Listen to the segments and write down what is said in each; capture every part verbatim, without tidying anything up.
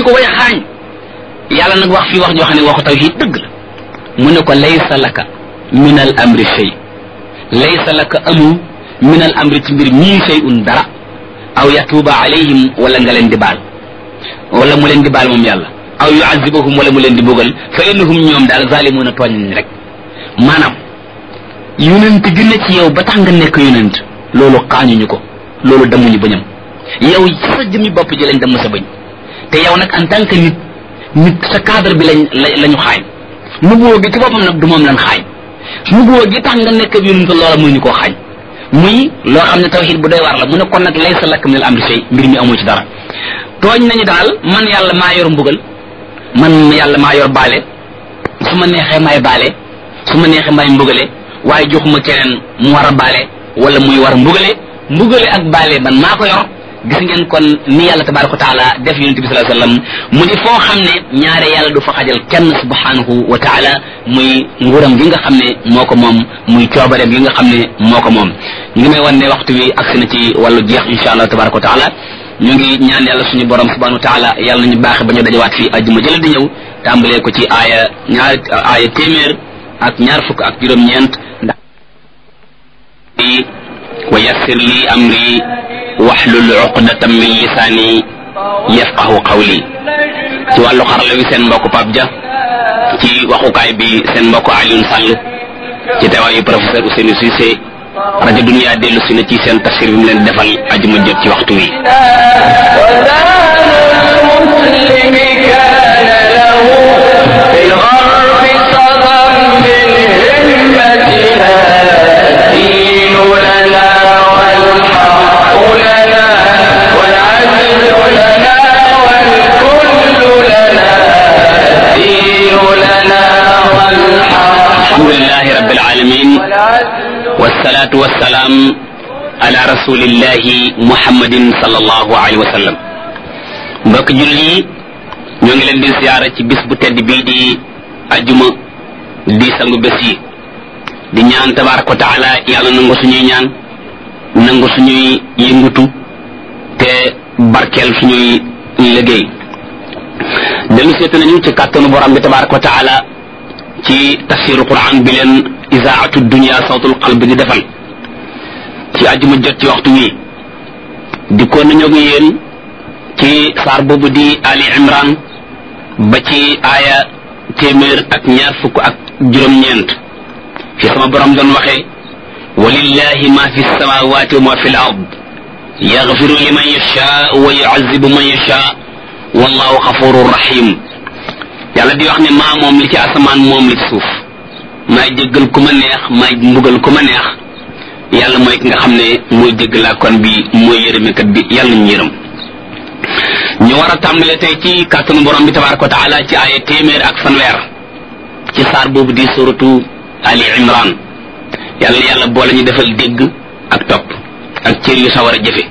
ko way xaañ yàlla nag wax fii wax joo xam ne waxu tawhid dëgg la mu ne ko laysa laka min al amri shay laysa laka amu min al amri ci mbir mii shay'un dara aw yatuuba alayhim wala nga leen di baal wala mu leen di baal moom yàlla aw yuazibahum wala mu leen di bugal fa innahum ñoom daal zalimuuna tooñ nañ rek maanaam yonent gi ne ci yow ba tax nga nekk yonent loolu xaañuñu ko loolu damuñu bañam yow sa jëmi bopp ji lañ dem sa bañ te yow nag en tant que nit nit sa cadre bi lañ lañu xaañ nubuwoo gi ci boppam nag du moom lañ xaañ nubuwoo gi tax nga nekk yonent loola mënuñu koo xaañ muy loo xam ne tawhid bu doy war la mu ne kon nag laysa laka min al amri shay mbir mi amoo ci dara tooñ nañu daal man yàlla maa yor mbugal man yàlla maa yor baale su ma neexee maay baale su ma neexee maay mbugale waaye joxuma keneen mu war a baale wala muy war a mbugale mbugale ak baale man maa ko yor gis ngeen kon ni yàlla tabaraka wa taala def yonent bi sallallahu alayhi wasallam mu di foo xam ne ñaare yàlla du fa xajal kenn subhanahu wa taala muy nguuram gi nga xam ne moo ko moom muy coobareem gi nga xam ne moo ko moom ñu ngi may wan ne waxtu wi agsi na ci wàllu jeex insha allah tabaraka wa taala ñu ngi ñaan yàlla suñu borom subhanahu wa taala yàlla nañu baaxe ba ñu dajawaat fii ajjuma jële di ñëw tàmbalee ko ci aaya ñaar aaya téeméer ak ñaar fukk ak juróom-ñeent ndax wa yassir li amri wahlul uqdatam min lisaani yafqahu qawli ci wàllu xarala wi seen mbokk Pape Dia ci waxukaay bi seen mbokk Alioune Sall ci teewaayu professeur Ousseynou Cissé rajo Dunia dellu si na ci seen tafsir bi mu leen defal ajuma jot ci waxtu wi alhamdulillahi rabbil alamin والصلاة والسلام على رسول الله محمد صلى الله عليه وسلم mbokk julli ñoo ngi leen di ziyaara ci bis bu tedd bii di ajuma di sangu bés yi di ñaan tabaraka wa taala yàlla nangu suñuy ñaan nangu suñuy yëngutu te barkeel suñuy liggéey dellu seetu nañu ci kàttanu borom bi tabaraka wa taala ci tafsiru quran bi leen isaatu dunia sawtul qalb di defal ci àjjuma jot ci waxtu wi dikkoon nañu ak yéen ci saar boobu di Ali Imran ba ci aaya téeméer ak ñaar fukk ak juróom-ñeent fi sama borom doon waxee walillahi ma fi samawati wa ma fi l ard yaghfiru liman yasha wa yu'azzibu man yasha wallahu ghafurur rahim yàlla di wax ne maa moom li ci asamaan moom li ci suuf maay jéggal ku ma neex maay mbugal ku ma neex yàlla mooy ki nga xam ne mooy jéggalaa kon bi mooy yërëmekat bi yàlla ñu yërëm ñu war a tàmbale tey ci kàttanu borom bi tabaraka wa taala ci aaya téeméer ak fanweer ci saar boobu di suratu Ali Imran yàlla yàlla boole ñu defal dégg ak topp ak cër yu sawar a jëfe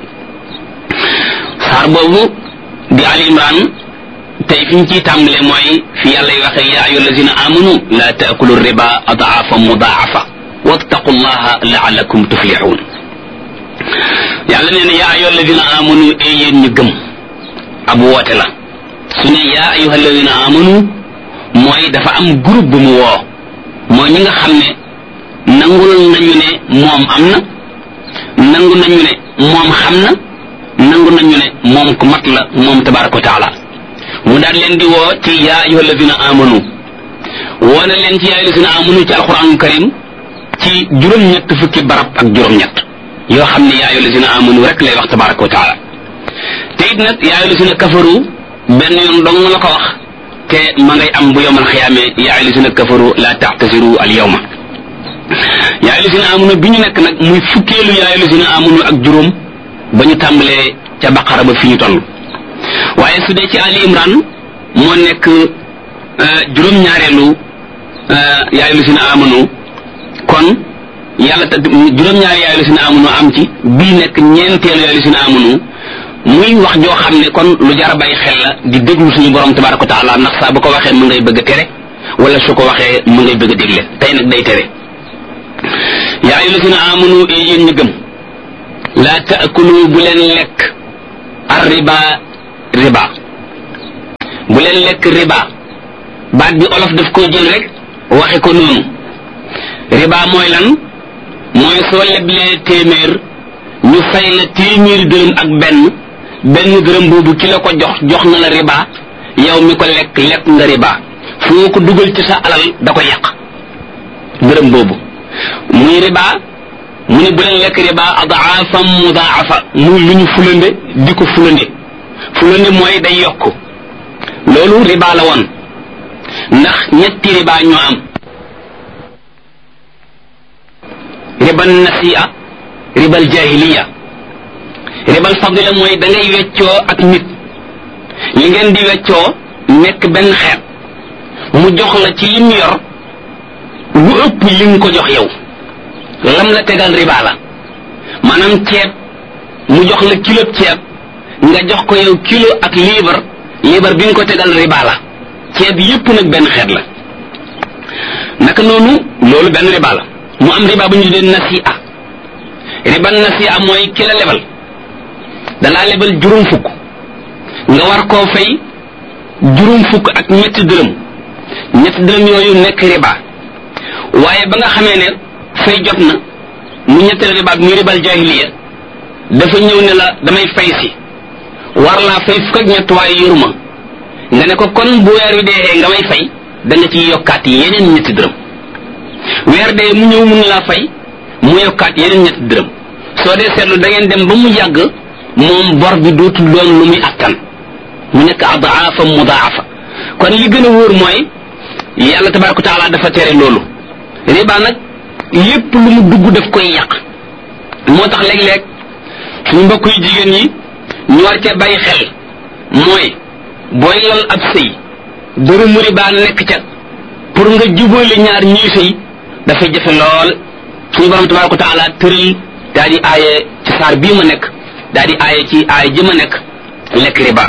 saar boobu di Ali Imran tey fi ñu ciy tàmbale mooy fi yàlla y waxee yaa ayyuha allazina amanu la taakulu riba adaafa mudaafa wattaqu llaha laalakum tuflixuun yàlla nee na yaa ayyuha allazina amanu e yéen ñu gëm ab woote la su ne yaa ayyuha allazina amanu mooy dafa am groupe bu mu woo mooy ñi nga xam ne nangul nañu ne moom am na nangu nañu ne moom xam na nangu nañu ne moom ku mat la moom tabaraka wa taala mu daal leen di woo ci yaa ayyuha alladina amanu woo na leen ci yaa ayyuha alladina amanu ci alquranul karim ci juróom-ñett fukki barab ak juróom-ñett yoo xam ne yaa ayyuha alladina amanu rek lay wax tabaraka wa taala te it nag yaa ayyuha alladina kafaru benn yoon dong la ko wax te ma ngay am bu yowmal xiyaame yaa ayyuha alladina kafaru la ta'tasiru al yawma yaa ayyuha alladina amanu bi ñu nekk nag muy fukkeelu yaa ayyuha alladina amanu ak juróom ba ñu tàmbalee ca baqara ba fi ñu toll waaye su dee ci Ali Imran moo nekk juróom-ñaareelu yaa ayyuha allazina amanu kon yàlla ta juróom-ñaari yaa ayyuha allazina amanu am ci bii nekk ñeenteelu yaa ayyuha allazina amanu muy wax joo xam ne kon lu jar a bàyyi xel la di déglu suñu borom tabaraka wa taala ndax saa bu ko waxee mu ngay bëgg a tere wala su ko waxee mu ngay bëgg a dégle tey nag day tere yaa ayyuha allazina amanu e yéen ñu gëm laa taakulu bu leen lekk ar riba riba bu leen lekk riba baat bi olof daf koo jël rek waxe ko noonu. riba mooy lan mooy soo leblee téeméer ñu fay la téeméeri dërëm ak benn benn dërëm boobu ki la ko jox jox na la riba yow mi ko lekk lekk nga riba foo ko dugal ci sa alal da ko yàq dërëm boobu muy riba mu ne bu leen lekk riba adaafam mudaafa muy lu ñu fulande di ko fulande fulande mooy day yokk loolu riba la woon ndax ñetti riba ñoo am ribal nasi'a ribal jahiliya ribal fadila mooy da ngay weccoo ak nit li ngeen di weccoo nekk benn xeet mu jox la ci lim yor lu ëpp li nga ko jox yow lam la tegal riba la maanaam ceeb mu jox la kilo ceeb nga jox ko yow kilo ak liibar liibar bi nga ko tegal riba la ceeb yépp nag benn xeet la naka noonu loolu benn riba la mu am riba bu ñu tuddee nasi'a riba nasi'a mooy ki la lebal dalaa lebal juróom fukk nga war koo fay juróom fukk ak ñetti dërëm ñetti dërëm yooyu nekk riba waaye ba nga xamee ne fay jot na mu ñetteel riba muy ribal jahiliya dafa ñëw ne la damay fay si war laa fay fukk ak ñett waaye yoruma nga ne ko kon bu weer wi dee nga may fay da nga ciy yokkaat yeneen ñetti dërëm weer dee mu ñëw mun laa fay mu yokkaat yeneen ñetti dërëm soo dee seetlu da ngeen dem ba mu yàgg moom bor bi dootul doon lu muy attan mu nekk adaafa mudaafa kon li gën a wóor mooy yàlla tabaraka taala dafa tere loolu riba nag lépp lu mu dugg daf koy yàq moo tax léeg-léeg suñu mbokk yu jigéen ñi ñu war cee bàyyi xel mooy booy lal ab sëy dërëmu riba nekk ca pour nga jubóole ñaar ñuy sëy dafay jafe lool suñu borom tabaraka taala tëral daal di aaye ci saar bii ma nekk daal di aaye ci aaye ji ma nekk lekk riba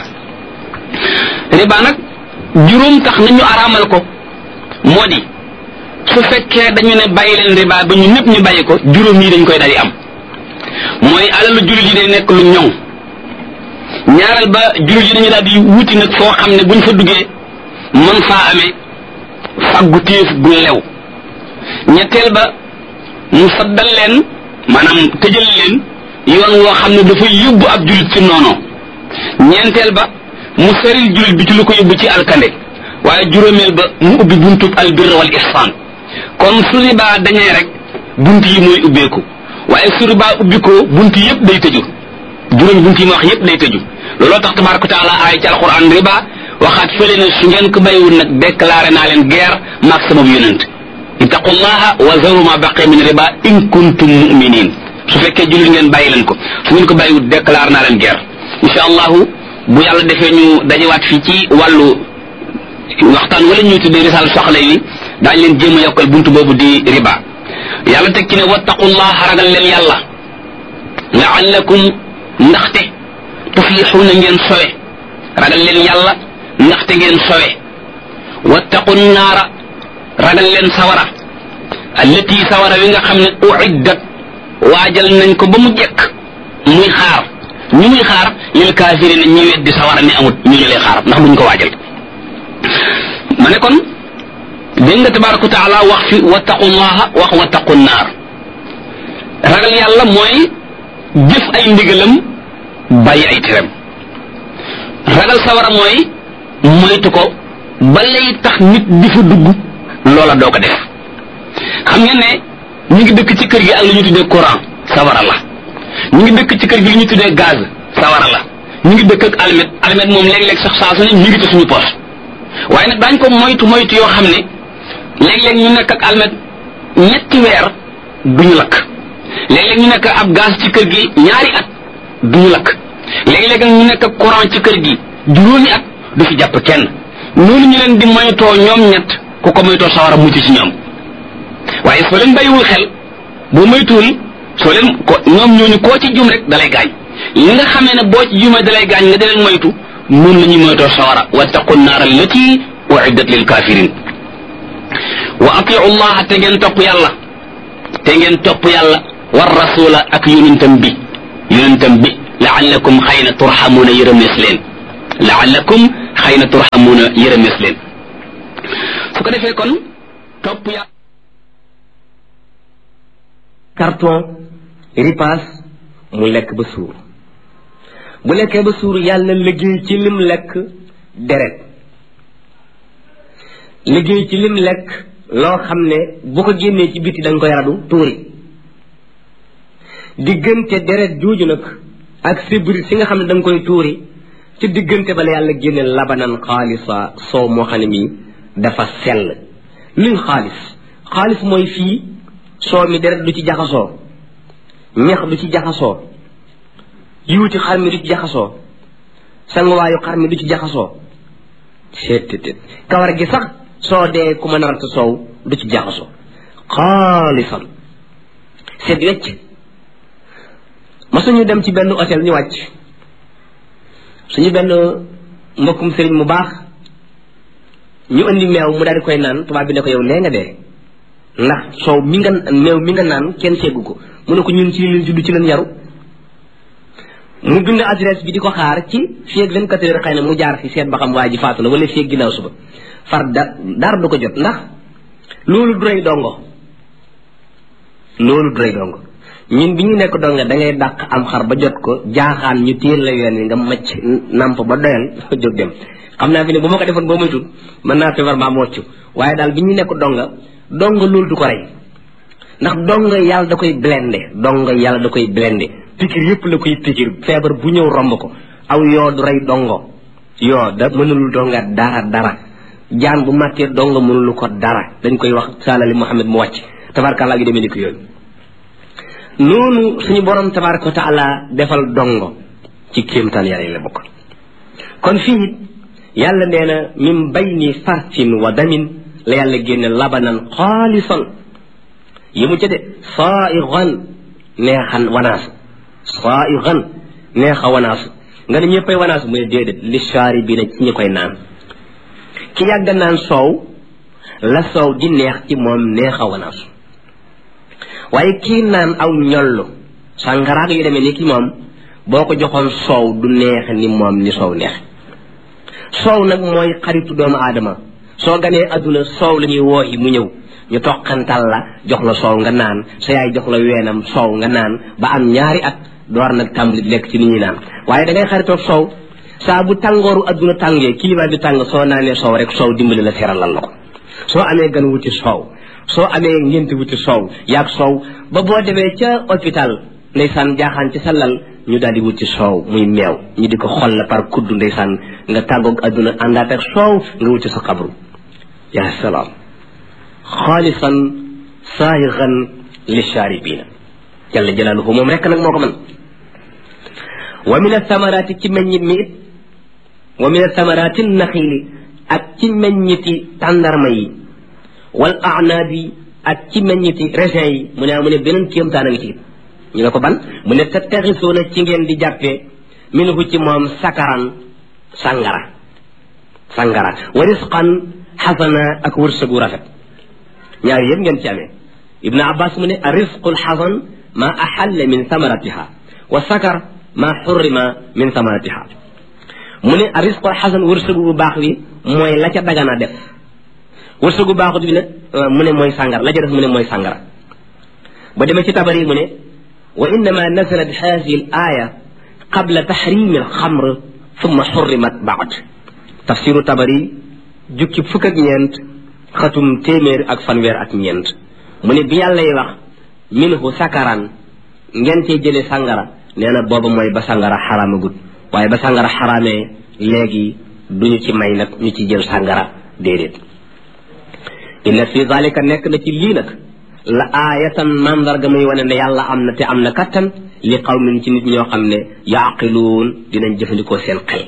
riba nag juróom tax nañu araamal ko moo di su fekkee dañu ne bàyyi leen riba ba ñu ñëpp ñu bàyyi ko juróom yi dañ koy daal di am mooy alalu jullit yi day nekk lu ñoŋ ñaareel ba jullit yi dañu daal di wuti nag foo xam ne buñ fa duggee mën faa amee faggu téef gu lew ñetteel ba mu saddal leen maanaam tëjal leen yoon woo xam ne dafay yóbbu ab jullit ci noonu ñeenteel ba mu saril jullit bi ci lu ko yóbbu ci alkande waaye juróomeel ba mu ubbi buntub albirr wal ihsan kon su riba dañee rek bunt yi mooy ubbeeku waaye su riba ubbi ko bunt yépp day tëju juróomi bunt yi ma wax yépp day tëju looloo tax tabaraka taala aay ci alquran riba waxaat fële ne su ngeen ko bàyyiwul nag déclaré naa leen guerre maag sama yonent ittaqullaha wa zaru ma baqiya min riba in kuntum mu'minin su fekkee jullit ngeen bàyyi leen ko su ngeen ko bàyyiwul déclaré naa leen guerre insha allahu bu yàlla defee ñu dajewaat fii ci wàllu waxtaan wala ñuy tuddee risal soxla yi daañ leen jéem a yokkal buntu boobu di riba yàlla teg ci ne wattaqullaha ragal leen yàlla la'allakum ndaxte tuflixuuna ngeen sowe ragal leen yàlla ndaxte ngeen sowe wattaqu naara ragal leen sawara allati sawara wi nga xam ne uiddat waajal nañ ko ba mu jekk muy xaar ñu muy xaar lil kaafirina ñi weddi sawara ni amut ñu ñu lay xaar ndax duñ ko waajal ma ne kon dégg nga tabaraka wa taala wax fi wattaqullaha wax wattaqu naar ragal yàlla mooy jëf ay ndigalam bàyyi ay teram ragal sawara mooy moytu ko ba lay tax nit di fa dugg loola doo ko def xam ngeen ne ñu ngi dëkk ci kër gi ak li ñu tuddee courant sawara la ñu ngi dëkk ci kër gi li ñu tuddee gaz sawara la ñu ngi dëkk ak almet almet moom léeg-léeg sax saa su ne ñu ngi ci suñu poche waaye nag daañ ko moytu moytu yoo xam ne léeg-léeg ñu nekk ak almet ñetti weer duñu lakk léeg-léeg ñu nekk ab gaz ci kër gi ñaari at duñu lakk léeg-léeg ñu nekk ak courant ci kër gi juróomi at du fi jàpp kenn noonu ñu leen di moytoo ñoom ñett ku ko moytoo sawara mucc ci ñoom waaye soo leen bàyyiwul xel boo moytuwul soo leen ko ñoom ñooñu koo ci jum rek dalay gaañ li nga xamee ne boo ci jumee dalay gaañ nga di leen moytu noonu la ñuy moytoo sawara wattaqu naar allati uiddat lil kafirin wa atiu llaha te ngeen topp yàlla te ngeen topp yàlla war rasula ak yonentam bi yonentam bi laallakum xëy na turxamuuna yërëmees leen laallakum xëy na turhamuuna yërëmees leen su ko defee kon topp ya carton ripaas mu lekk ba suur bu lekkee ba suur yàlla liggéey ci lim lekk deret liggéey ci lim lekk loo xam ne bu ko génnee ci biti da nga koy radu tuuri diggante deret jooju nag ak sibri si nga xam ne da nga koy tuuri ci diggante bala yàlla génne labanan xaalisa soow moo xam ne mii dafa sell luy xaalis xaalis mooy fii soow mi deret du ci jaxasoo ñeex du ci jaxasoo yuuti xar mi du ci jaxasoo sanguwaayu xar mi du ci jaxasoo seetéet kawar gi sax soo dee ku ma narata soow du ci jaxasoo xaalisan seet wecc ma suñu dem ci benn hôtel ñu wàcc suñu benn mbokkum sëriñ mu baax ñu indi meew mu daal di koy naan tubaab bi ne ko yow nee nga dee ndax soow mi nga meew mi nga naan kenn seggu ko mu ne ko ñun ci leen juddu ci leen yaru mu bind adresse bi di ko xaar ci fii ak vingt-quatre heures xëy na mu jaar fi seet ba xam waa ji faatu na wala fii ak ginnaaw suba far da dara du ko jot ndax loolu du rëy dongo loolu du rëy dongo ñun bi ñu nekk dongo da ngay dàq am xar ba jot ko jaaxaan ñu téel la yoon yi nga macc namp ba doyal jóg dem xam naa fi ne bu ma ko defoon boo moytul mën naa feebar maa mocc waaye daal bi ñu nekk donga donga loolu du ko rey ndax donga yàlla da koy blende donga yàlla da koy blende pikir yëpp la koy pikir feebar bu ñëw romb ko aw yoo du rey dongo yoo da mënul donga dara dara jaan bu màttee donga mënulu ko dara dañ koy wax saalali Muhammad mu wàcc tabarkàllaa gi demee ni ko yooyu noonu suñu borom tabaraka wa taala defal dongo ci kéemtaan yàlla yi la bokk kon fii yàlla nee na min bayni farsin wa damin la yàlla génne labanan xaalisan yi mu ca de saaigan neexan wanaasu saaigan neexa wanaasu nga ne ñëppay wanaasu mu ne déedéet li shaari bi na ci ñi koy naan ki yàgg naan soow la soow di neex ci moom neexa wanaasu waaye kii naan aw ñollu sàngaraag yu demee ni ki moom boo ko joxoon soow du neex ni moom ni soow neex soow nag mooy xaritu doomu aadama soo ganee adduna soow la ñuy wooyi mu ñëw ñu toqantal la jox la soow nga naan sa yaay jox la weenam soow nga naan ba am ñaari at door nag tàmbali lekk ci nit ñi naan waaye da ngay xaritoog soow saa bu tàngooru adduna tàngee climat bi tàng soo naanee soow rek soow dimbali la seralal la ko soo amee gan wuti soow soo amee ngénte wuti soow yaag soow ba boo demee ca hôpital ndeysaan jaaxaan ci sa lal ñu daal di wuti soow muy meew ñu di ko xol la par kuddu ndeysaan nga tàggoog adduna àndaat ak soow nga wuti sa xabru yaa salaam xaalisan saayigan li shaaribiina jalla jalaaluhu moom rekk nag moo ko mën wa min athamaraati ci meññit mi it wa min athamaraati naxiili ak ci meññiti tàndarma yi wal a'naabi ak ci meññiti raisin yi mu ne mu ne beneen kéemtaan a ngi ci ñu ne ko ban mu ne tattaxisuuna ci ngeen di jàppee minhu ci moom sakaran sangara sangara wa risqan xasana ak wërsëgu rafet ñaar yëpp ngeen ci amee ibnu abbas mu ne a risqul xasan ma axalla min samaratiha wa sakar ma xurrima min samaratiha mu ne a risqul xasan wërsëgu bu baax wi mooy la ca dagana def wërsëgu baaxut bi nag mu ne mooy sàngara la ca def mu ne mooy sàngara ba demee ci tabari mu ne wa innama nazalat hadihi al aya qabla tahrimi al xamr thumma xurrimat baad tafsiru tabari jukki fukk ak ñeent xatum téeméer ak fanweer ak ñeent mu ne bi yàlla yi wax minhu sakaran ngeen cee jëlee sàngara nee na booba mooy ba sàngara xaraamagut waaye ba sàngara xaraamee léegi duñu ci may nag ñu ci jël sàngara déedéet inna fi zalika nekk na ci lii nag la aayatan mandarga muy wane ne yàlla am na te am na kattan li qawmin ci nit ñoo xam ne yaaqiluun dinañ jëfandikoo seen xel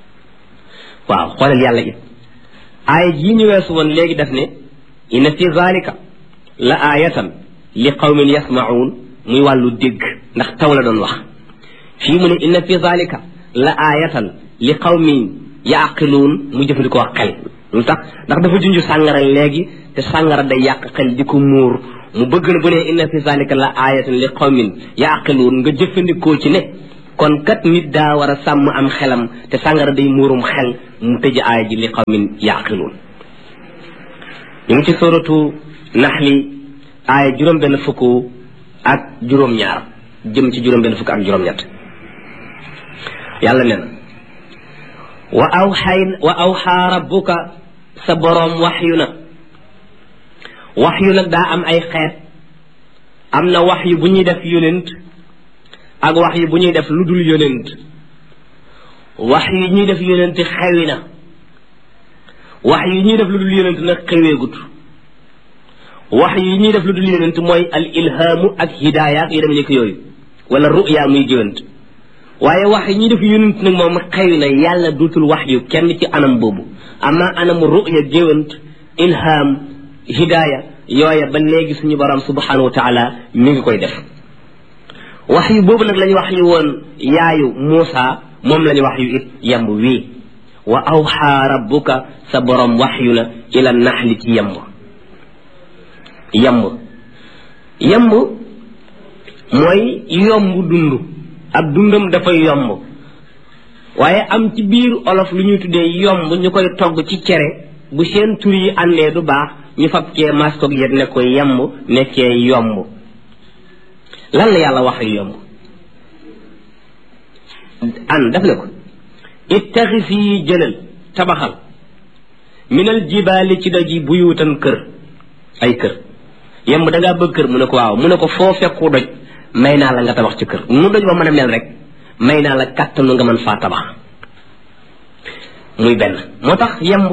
waaw xoolal yàlla it aaya jii ñu weesu woon léegi daf ne inna fi zalika la aayatan li qawmin yasmaun muy wàllu dégg ndax taw la doon wax fii mu ne inna fi zalika la aayatan li qawmin yaaqiluun mu jëfandikoo xel lu tax ndax dafa junj sàngara léegi te sàngara day yàq xel di ko muur mu bëgg na bu ne inna fi zalika la aayatan li qawmin yaaqiluun nga jëfandikoo ci ne kon kat nit daa war a sàmm am xelam te sàngara day muurum xel mu tëj aaya ji li qawmin yaqiluun ñu ngi ci suratu naxli aaya juróom benn fukk ak juróom ñaar jëm ci juróom benn fukk ak juróom ñett yàlla nee na wa awxay wa awxaa rabbuka sa boroom waxyu na waxyu nag daa am ay xeet am na waxyu bu ñuy def yonent ak waxyu bu ñuy def lu dul yonent waxyu yi ñuy def yonent xewi na waxyu yi ñuy def lu dul yonent nag xeweegut waxyu yi ñuy def lu dul yonent mooy al ilhaamu ak hidaaya ak yi dem nekk yooyu wala ruya muy jëwant waaye wax yi ñuy def yonent nag moom xewi na yàlla duutul wax yu kenn ci anam boobu ama anam ruya jëwant ilham hidaaya yooya ba léegi suñu borom subhanahu wa taala mi ngi koy def wax yu boobu nag lañu wax yu woon yaayu Muusa moom lañu wax yu it yemb wii wa awxaa rabbuka sa borom wax yu na ila naxli ci yemb yemb yemb mooy yomb dund ak dundam dafay yomb waaye am ci biir olof lu ñuy tuddee yomb ñu koy togg ci cere bu seen tur yi àndee du baax ñu fab cee maskoog yet ne ko yemb nekkee yomb lan la yàlla wax yomb an daf ne ko ittaxis yi jëlal tabaxal minal jibaali ci doj yi buyuutan kër ay kër yemb da ngaa bëgg kër mu ne ko waaw mu ne ko foo fekku doj may naa la nga tabax ci kër mu doj ba mën a mel rek may naa la kàttanu nga mën faa tabax muy benn moo tax yemb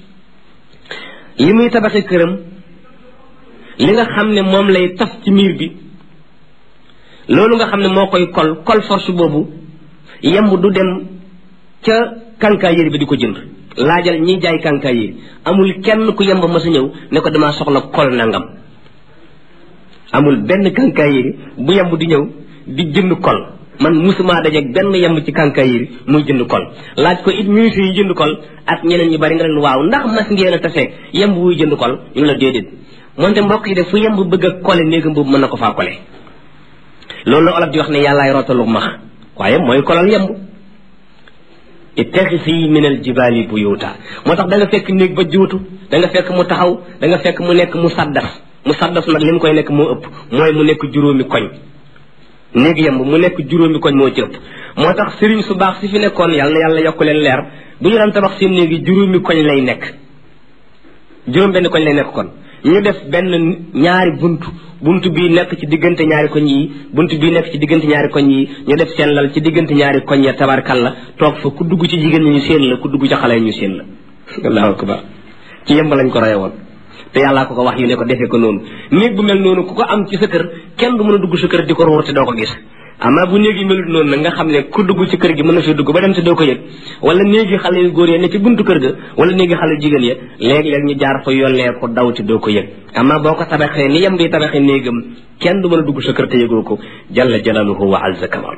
li muy tabaxi këram li nga xam ne moom lay taf ci miir bi loolu nga xam ne moo koy kol kol force boobu yemb du dem ca kankaay yëri bi di ko jënd laajal ñiy jaay kankaay yëri amul kenn ku yemb mas a ñëw ne ko damaa soxla kol nangam amul benn kankaay yëri bu yemb di ñëw di jënd kol man musuma dajeeg benn yemb ci kankaay yëri muy jënd kol laaj ko it ministre yi jënd kol ak ñeneen ñu bari nga leen waaw ndax mas ngeen a tase yemb wuy jënd kol ñu la déedéet moonte mbokk yi def fu yemb bëgg a kole néegam boobu mën na ko faa kole loolu la olof di wax ne yàllaay rootalu max waaye mooy kolal yemb ittaxisi min al jibaali buyuta moo tax da nga fekk néeg ba juutu da nga fekk mu taxaw da nga fekk mu nekk mu saddas mu saddas nag li mu koy nekk moo ëpp mooy mu nekk juróomi koñ néeg yemb mu nekk juróomi koñ moo ci ëpp moo tax sëriñ su baax si fi nekkoon yàlla na yàlla yokk leen leer bu ñu daan tabax seen néegi juróomi koñ lay nekk juróom benn koñ lay nekk kon ñu def benn ñaari buntu buntu bii nekk ci diggante ñaari koñ yi buntu bii nekk ci diggante ñaari koñ yi ñu def seen lal ci diggante ñaari koñ ya tabarkalla toog fa ku dugg ci jigéen ñi ñu seen la ku dugg ci xale ñu seen la allahu akbar ci yemb lañ ko roye woon te yàllaa ko ko wax yu ne ko defee ko noonu néeg bu mel noonu ku ko am ci sa kër kenn du mën a dugg sa kër di ko ruur te doo ko gis ama bu néeg yi melut noonu nag nga xam ne ku dugg ci kër gi mën na fi dugg ba dem te doo ko yëg wala néegi xale yu góor ya ne ci buntu kër ga wala néegi xale yu jigéen ya léeg-léeg ñu jaar fa yollee ko daw te doo ko yëg ama boo ko tabaxee ni yem di tabaxee néegam kenn du mën a dugg sa kër te yëgoo ko jalla jalaluhu wa azza kamalu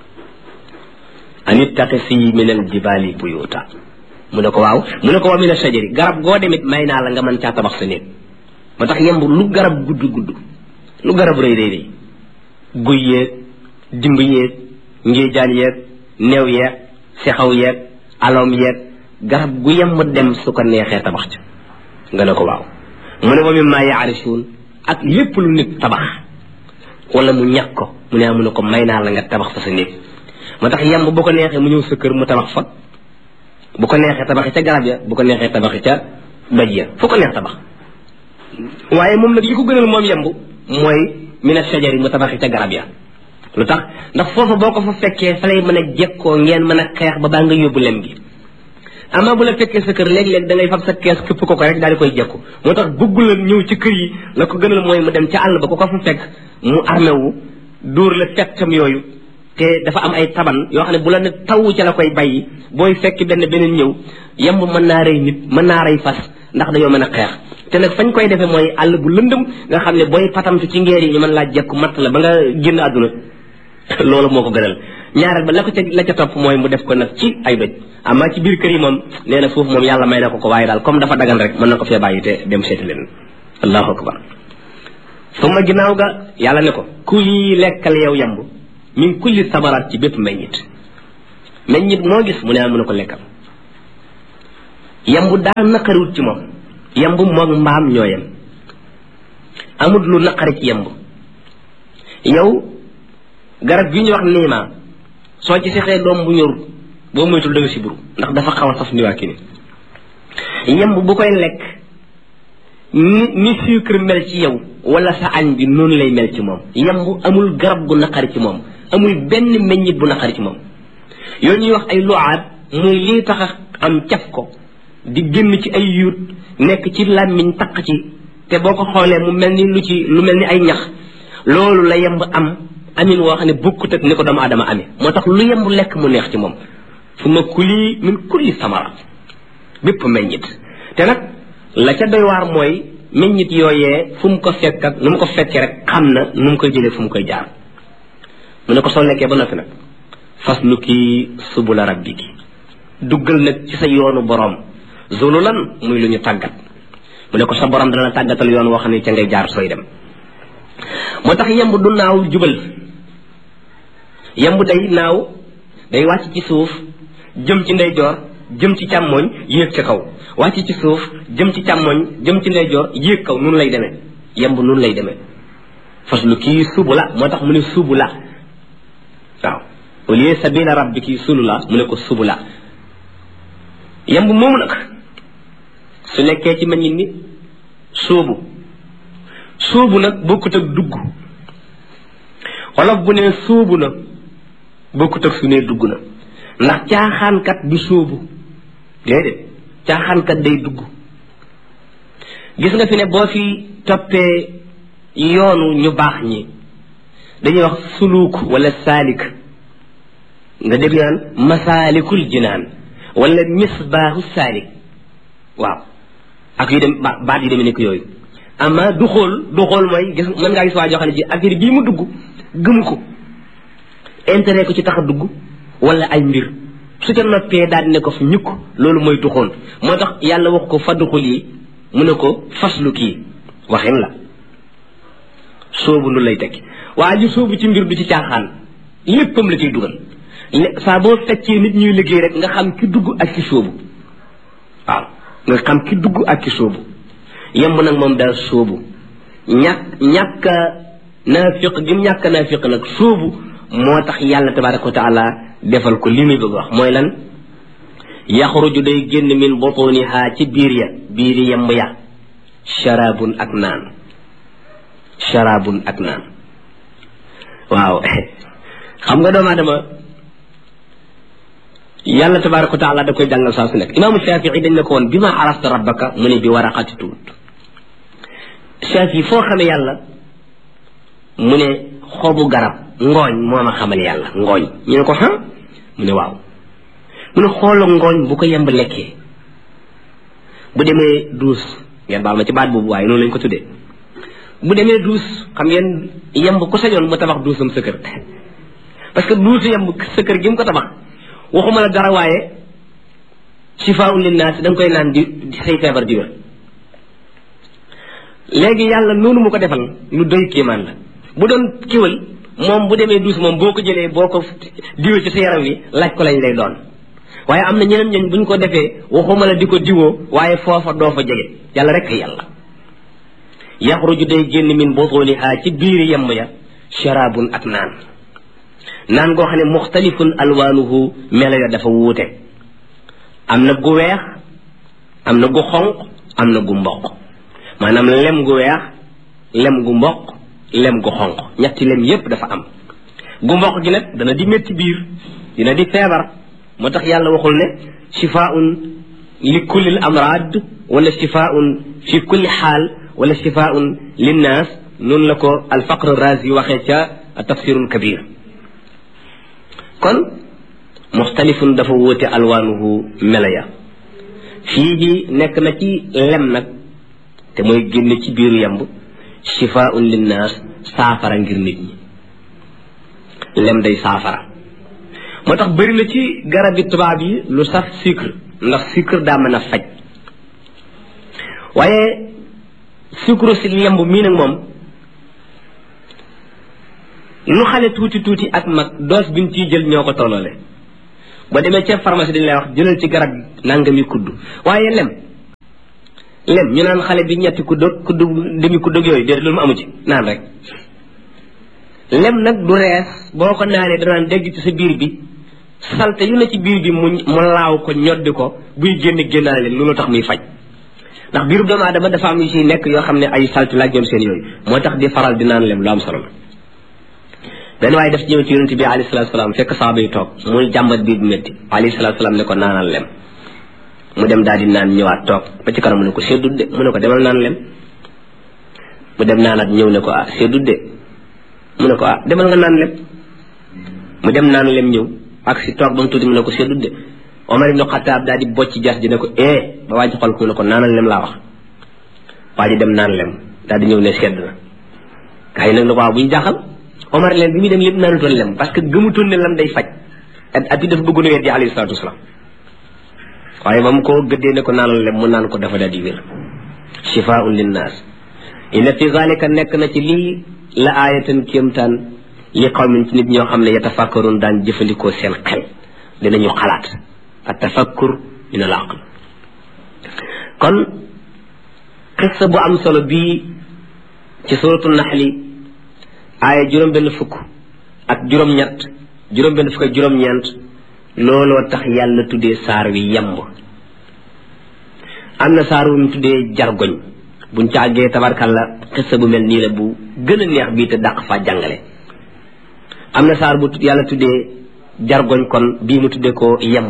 an ittaqisi min al jibaali buyuta mu ne ko waaw mu ne ko wa min a sajari garab goo demit may naa la nga mën caa tabax sa néeg moo tax yemb lu garab gudd gudd lu garab rëy rëy rëy guy yeeg dimb yeeg ngéejaan yeeg neew yeeg sexaw yeeg alom yeeg garab gu yemb dem su ko neexee tabax ca nga ne ko waaw mu ne wa mimmaa yaarisuun ak lépp lu nit tabax wala mu ñàkk ko mu ne mu ne ko may naa la nga tabax fa sa néeg moo tax yemb bu ko neexee mu ñëw sa kër mu tabax fa bu ko neexee tabaxi ca garab ya bu ko neexee tabaxi ca doj ya fu ko neex tabax waaye moom nag li ko gënal moom yemb mooy mina sajari mu tabaxi ca garab ya lu tax ndax foofa boo ko fa fekkee fa lay mën a jekkoo ngeen mën a xeex ba baa nga yóbbu lem gi ama bu la fekkee sa kër léeg-léeg da ngay fab sa kees këpp ko ko rek daal di koy jekku moo tax bëggul la ñëw ci kër yi la ko gënal mooy mu dem ca àll ba ku ko fa fekk mu armé wu dóor la fekkam yooyu te dafa am ay taban yoo xam ne bu la ne taw ca la koy bàyyi booy fekk benn beneen ñëw yemb mën naa rey nit mën naa rey fas ndax dañoo mën a xeex te nag fañ koy defee mooy àll bu lëndëm nga xam ne booy patamtu ci ngeer yi ñu mën laa jekku matt la ba nga génn àdduna loolu moo ko gënal ñaareel ba la ko ca la ca topp mooy mu def ko nag ci ay doj amaa ci biir kër yi moom nee na foofu moom yàlla may na ko ko waaye daal comme dafa dagan rek mën na ko fee bàyyi te dem seeti leen allahu akbar suma ginnaaw ga yàlla ne ko ku yi lekkal yow yemb min kulli samaraat ci bépp meññit meññit moo gis mu ne ah mën a ko lekkal yambu daal naqariwut ci moom yambu moog mbaam ñooyam amut lu naqari ci yambu yow garab gi ñu wax niima soo ci sexee doom bu ñor boo moytul da nga si buru ndax dafa xaw a saf ni waa ki ni yambu bu koy lekk ni ni sucre mel ci yow wala sa añ bi noonu lay mel ci moom yambu amul garab gu naqari ci moom amul benn meññit bu naqari ci moom yooyu ñuy wax ay luaat muy lii tax a am caf ko di génn ci ay yuut nekk ci làmmiñ taq ci te boo ko xoolee mu mel ni lu ci lu mel ni ay ñax loolu la yemb am amin woo xam ne bokkut ak ni ko doomu aadama amee moo tax lu yemb lekk mu neex ci moom fu ma kuli min kulli samara bépp meññit te nag la ca doy waar mooy meññit yooyee fu mu ko fekk ak nu mu ko fekkee rek xam na nu mu koy jëlee fu mu koy jaar mu ne ko soo lekkee ba noppi nag fasluki subula rabbiki duggal nag ci sa yoonu borom zululan muy lu ñu tàggat mu ne ko sa borom dana la tàggatal yoon woo xam ne ca ngay jaar sooy dem moo tax yemb du naaw jubal yemb day naaw day wàcc ci suuf jëm ci ndeyjoor jëm ci càmmooñ yéeg ca kaw wàcc ci suuf jëm ci càmmooñ jëm ci ndeyjoor yéeg kaw noonu lay demee yemb noonu lay demee fasluki subula moo tax mu ne subula waaw au lieu sabila rabbiki sulula mu ne ko subula yemb moomu nag su nekkee ci meññit ni sóobu sóobu nag bokkut ak dugg wolof bu ne sóobu na bokkut ak su ne dugg na ndax caaxaankat du sóobu déedéet caaxaankat day dugg gis nga fi ne boo fi toppee yoonu ñu baax ñi dañuy wax suluuk wala saalik nga dégg naan masaalikul jinaan wala misbaahu saalik waaw ak yu dem baat yi demee nekk yooyu ama du xool du xool mooy gis mën ngaa gis waa joo xam ne ji affaire bii mu dugg gëm ko intérêt ko ci tax a dugg wala ay mbir su ca noppee daal ne ko fi ñukk loolu mooy du xool moo tax yàlla wax ko fadduxul yi mu ne ko faslu kii waxin la soobu lu lay tekki waaye ju soobu ci mbir du ci caaxaan léppam la ciy dugal saa boo fekkee nit ñuy liggéey rek nga xam ki dugg ak ki soobu waaw nga xam ki dugg ak ki soobu yemb nag moom daal soobu ñàkk ñàkk naafiq gi mu ñàkk naafiq nag soobu moo tax yàlla tabaraka wa taala defal ko li muy bëgg wax mooy lan yaxruju day génn min butuniha ci biir ya biiri yemb ya sharabun ak naan sharabun ak naan waaw xam nga doomu aadama yàlla tabaraka wa taala da koy jàngal saa su nekk imaamu Shafii dañ ne ko woon bi ma arafta rabbaka mu ne bi waraqati tuut Shafii foo xamee yàlla mu ne xobu garab ngooñ moo ma xamal yàlla ngooñ ñu ne ko ha mu ne waaw mu ne xoolal ngooñ bu ko yemb lekkee bu demee duus ngeen baal ma ci baat boobu waaye noonu lañ ko tuddee bu demee duus xam ngeen yemb ku sañoon mu tabax duusam sa kër parce que duusu yemb sa kër gi mu ko tabax waxuma la dara waaye shifaa'un linnaas da nga koy naan di say feebar di wér léegi yàlla noonu mu ko defal lu doy kéemaan la bu doon kiwal moom bu demee duus moom boo ko jëlee boo ko diwee ci sa yaram wi laaj ko lañ lay doon waaye am na ñeneen ñooñ buñ ko defee waxuma la di ko diwoo waaye foofa doo fa jege yàlla rek yàlla yaxruju day génn min butuniha ci biiri yemb ya sharabun ak naan naan goo xam ne muxtalifun alwaanuhu melo ya dafa wuute am na gu weex am na gu xonq am na gu mboq maanaam lem gu weex lem gu mboq lem gu xonq ñetti lem yépp dafa am gu mboq gi nag dana di métti biir dina di feebar moo tax yàlla waxul ne shifaun li kulli amraad wala shifaun fi kulli xaal wala shifaun linnaas noonu la ko alfaqr razi waxee ca tafsirul kabir kon muxtalifun dafa wuute alwaanuhu melo ya fii nekk na ci lem nag te mooy génn ci biiru yamb shifaun linnaas saafara ngir nit ñi lem day saafara moo tax bëri na ci garab yi tubaab yi lu saf sucre ndax sucre daa mën a faj waaye sucre si yamb mii nag moom lu xale tuuti tuuti ak mag doos biñ ciy jël ñoo ko tolloole boo demee ca pharmacie dañ lay wax jëlal ci garab nangami kudd waaye lem lem ñu naan xale bi ñetti kudd kudd demi kudd ak yooyu déedéet loolu mu amu ci naan rek lem nag du rees boo ko naanee danaan dégg ci sa biir bi salte yu ne ci biir bi mu mu laaw ko ñoddi ko buy génn génnaale loolu tax muy faj ndax biiru doomu aadama dafa am yu ci nekk yoo xam ne ay salte la ak ñoom seen yooyu moo tax di faral di naan lem lu am solo la benn waaye def ñëw ci yonent bi alayhi salaatu salaam fekk saaba yi toog muy jàmbat biir bu métti alayhi salaatu salaam ne ko naanal lem mu dem daal di naan ñëwaat toog ba ci kanam mu ne ko seddut de mu ne ko demal naan lem mu dem naanaat ñëw ne ko ah seddut de mu ne ko ah demal nga naan lem mu dem naan lem ñëw ak si toog ba mu tuuti mu ne ko seddut de Omar ibn Khattab daal di bocc jas ji ne ko eh ba waa ji xool ko mu ne ko naanal lem laa wax waa ji dem naan lem daal di ñëw ne sedd na gaa yi nag ne ko waaw bu ñu jaaxal Omar leen bi muy dem lépp naanutoon lem parce que gëmutoon ne lem day faj at at yi dafa bëggoon a wér di alayhi salaatu wasalaam waaye ba mu ko gëddee ne ko naanal lem mu naan ko dafa daal di wér shifaa'un linnaas inna fi zalika nekk na ci lii la aayatan kéemtaan li qawmin ci nit ñoo xam ne yatafakkarun daan jëfandikoo seen xel dinañu xalaat at tafakkur min al aql kon xissa bu am solo bii ci suratu naxli aaya juróom benn fukk ak juróom-ñett juróom benn fukk ak juróom-ñeent looloo tax yàlla tuddee saar wi yemb am na saar wu mu tuddee jargoñ buñ ca àggee tabarkalla xissa bu mel nii la bu gën a neex bii te dàq fa jàngale am na saar bu yàlla tuddee jargoñ kon bii mu tuddee ko yemb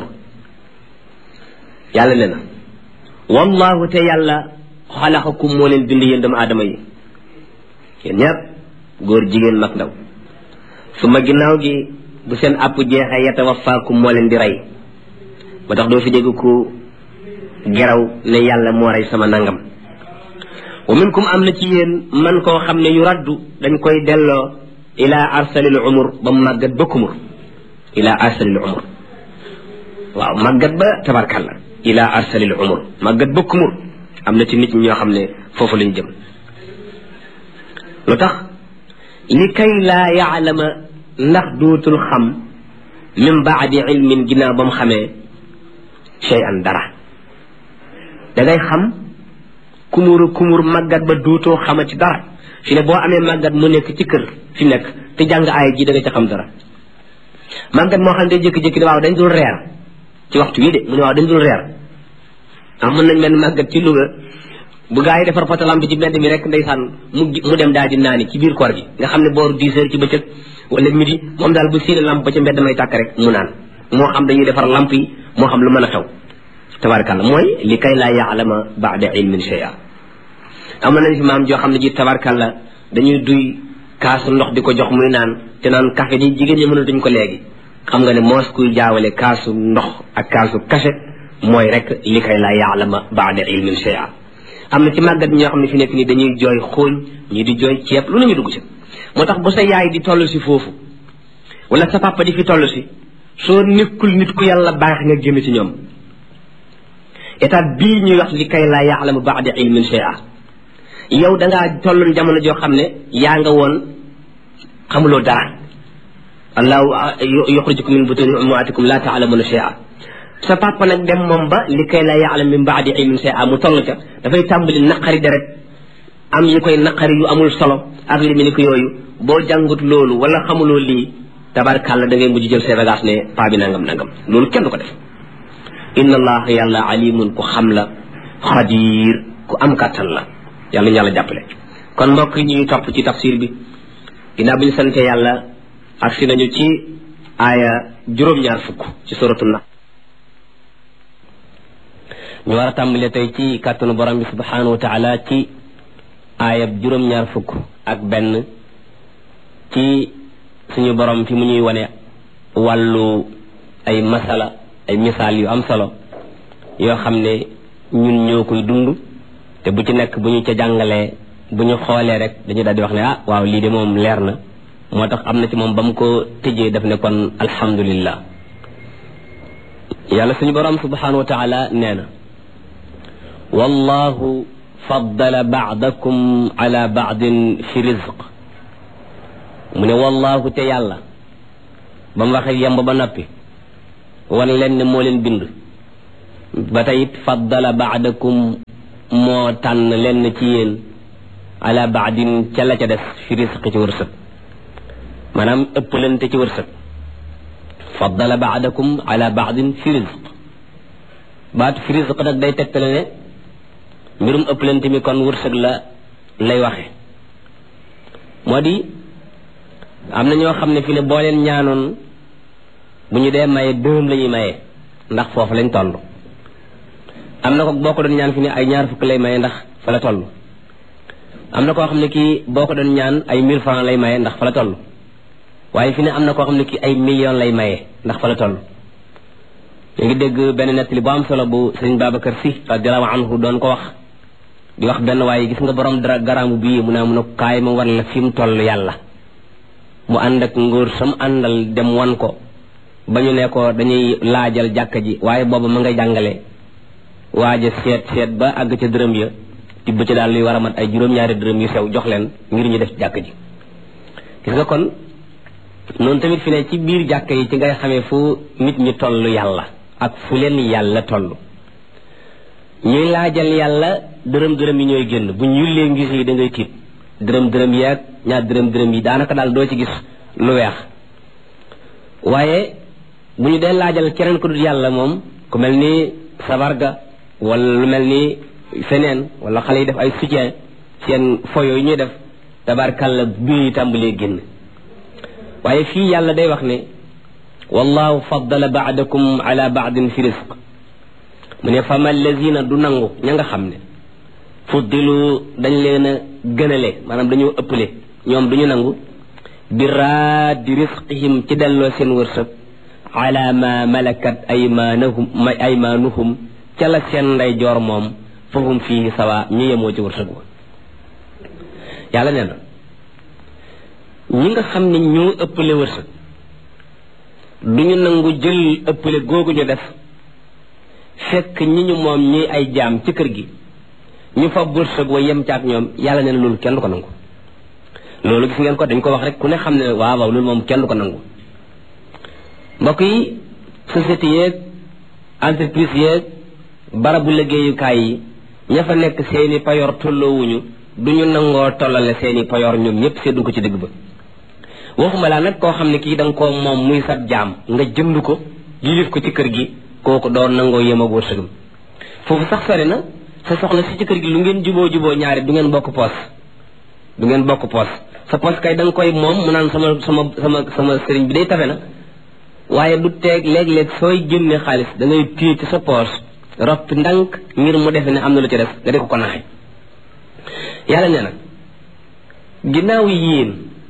yàlla ne na wallahu te yàlla xalaqakum moo leen bind yéen doomu aadama yi yéen ñëpp góor jigéen mag ndaw su ma ginnaaw gi bu seen àpp jeexee yatawaffaakum moo leen di rey ba tax doo fi dégg ku geraw ne yàlla moo rey sama nangam wa minkum am na ci yéen man koo xam ne yu raddu dañ koy delloo ila arsalil umur ba mu màggat ba kumur ila arsalil umur waaw màggat ba tabarkalla ila arsalil umur màggat ba kumur am na ci nit ñoo xam ne foofu lañ jëm lu tax li kay laa yaalama ndax dootul xam min baadi ilmin ginnaaw ba mu xamee shay'an dara dangay xam kumuru kumur màggat ba dootoo xamati dara fi ne boo amee màggat mu nekk ci kër fi nekk te jàng aaya ji da nga ca xam dara màggat moo xam ne day jékki-jékki ne waaw dañ dul reer ci waxtu wi de mu ne waaw dañ dul reer ah mën nañ mel màggat ci Louga bu gaa yi defar potalam bi ci mbedd mi rek ndeysaan mu mu dem daal di naani ci biir koor gi nga xam ne booru dix heures ci bëccëg wala midi moom daal bu séenee lamp ba ca mbedd may tàkk rek mu naan moo xam dañuy defar lamp yi moo xam lu mën a xew tabarkalla mooy li kay laa yaalama baada ilmin shay'a amoon nañ fi maam joo xam ne ji tabarkalla dañuy duy kaasu ndox di ko jox muy naan te naan café di jigéen ñi mënatuñ ko léegi xam nga ne moos kuy jaawale kaasu ndox ak kaasu café mooy rek li kay laa yaalama baada ilmin shay'a am na ci màggat ñoo xam ne fi nekk nii dañuy jooy xooñ ñii di jooy ceeb lu nañu dugg ci moo tax bu sa yaay di toll si foofu wala sa papa di fi toll si soo nekkul nit ku yàlla baax nga génn ci ñoom état bii ñuy wax li kay laa ya'lamu ba'da ilmin shay'a yow dangaa tolloon jamono joo xam ne yaa nga woon xamuloo dara allahu yuxrijukum min butuni ummahatikum la ta'lamuna shay'a sa papa nag dem moom ba li kay laa ya'lam min ba'di ilmin shay'a mu toll ca dafay tàmbali naqari deret am yi koy naqari yu amul solo ak li mu ni ko yooyu boo jàngut loolu wala xamuloo lii tabarkàlla da ngay mujj jël say bagages ne paa bi nangam nangam loolu kenn du ko def inna allaha yàlla alimun ku xam la xadir ku am kàttan la yàlla ñu yàlla jàppale kon mbokk yi ñuy topp ci tafsir bi ginnaaw bi ñu sante yàlla ak si nañu ci aaya juróom-ñaar fukk ci suratu na ñu war a tàmbale tey ci kàttanu borom bi subhanahu wa taala ci aayab juróom-ñaar fukk ak benn ci suñu borom fi mu ñuy wane wàllu ay masala ay misaal yu am solo yoo xam ne ñun ñoo koy dund te bu ci nekk bu ñu ca jàngalee bu ñu xoolee rek dañu daal di wax ne ah waaw lii de moom leer na moo tax am na ci moom ba mu ko tëjee daf ne kon alhamdulillah yàlla suñu borom subhanahu wa taala nee na wallahu faddala ba'dakum ala ba'din fi rizq mu ne wallahu te yàlla ba mu waxee yemb ba noppi wan leen ne moo leen bind ba tey it faddala baadakum moo tànn leen ci yéen ala baadin ca la ca des fi risqi ci wërsëg maanaam ëppalante ci wërsëg faddala baadakum ala baadin fi risq baatu fi risq nag day tegtale ne mbirum ëppalante mi kon wërsëg la lay waxe moo di am na ñoo xam ne fi ne boo leen ñaanoon bu ñu dee maye dërëm la ñuy maye ndax foofu lañ toll am na ko boo ko doon ñaan fi ne ay ñaar fukk lay maye ndax fa la toll am na koo xam ne kii boo ko doon ñaan ay mille francs lay maye ndax fa la toll waaye fi ne am na koo xam ne kii ay million lay maye ndax fa la toll ñu ngi dégg benn nettali bu am solo bu sëñ Babacar Sy radiyallahu anhu doon ko wax di wax benn waaye gis nga borom dara garaamu bii mu naa mun a kaay ma wan la fi mu toll yàlla mu ànd ak ngóor sam àndal dem wan ko ba ñu ne ko dañuy laajal jàkka ji waaye booba ma ngay jàngale waaja seet seet ba àgg ca dërëm ya tibb ci daal luy war a mat ay juróom-ñaari dërëm yu sew jox leen ngir ñu def ci jàkka ji gis nga kon noonu tamit fi ne ci biir jàkka yi ci ngay xamee fu nit ñi toll yàlla ak fu leen yàlla toll ñuy laajal yàlla dërëm dërëm yi ñooy génn bu ñu yullee ngis yi da ngay tiit dërëm dërëm yi ak ñaar dërëm dërëm yi daanaka daal doo ci gis lu weex waaye bu ñu dee laajal keneen ku dul yàlla moom ku mel ni sabarga wala lu mel ni feneen wala xale yi def ay soutien seen foyo yi ñuy def tabarkàlla bii tàmbalee génn waaye fii yàlla day wax ne wallahu faddala baadakum ala baadin fi risq mu ne fama allazina du nangu ña nga xam ne fuddilu dañ leen a gënale maanaam dañoo ëppale ñoom duñu nangu bi raaddi risqihim ci delloo seen wërsëg ala ma malakat aymanuhum aymanuhum ca la seen ndey joor moom fahum fii sawa ñu yemoo ci wërsëg wa yàlla nee na ñi nga xam ne ñoo ëppale wërsëg duñu nangu jël ëppale googu ñu def fekk ñi ñu moom ñi ay jaam ci kër gi ñu fa wërsëg wa yem caag ñoom yàlla nee na loolu kenn du ko nangu loolu gis ngeen ko dañ ko wax rek ku ne xam ne waaw waaw loolu moom kenn du ko nangu mbokk yi société yeeg entreprise yeeg barabu liggéeyukaay yi ña fa nekk seeni payoor tolloowuñu duñu nangoo tollale seeni payoor ñoom ñëpp seddu ko ci dëgg ba waxuma laa nag koo xam ne kii da nga koo moom muy sab jaam nga jënd ko yilif ko ci kër gi kooku doon nangoo yem ak wërsëgam foofu sax sori na sa soxna si ci kër gi lu ngeen juboo juboo ñaari du ngeen bokk poos du ngeen bokk poos sa poos kay da nga koy moom mu naan sama sama sama sama sëriñ bi day tafe na waaye du teeg léeg-léeg sooy génne xaalis da ngay téye ci sa poos roppi ndànk ngir mu defe ne am na lu ci des nga di ko ko naxe yàlla nee na ginnaaw yéen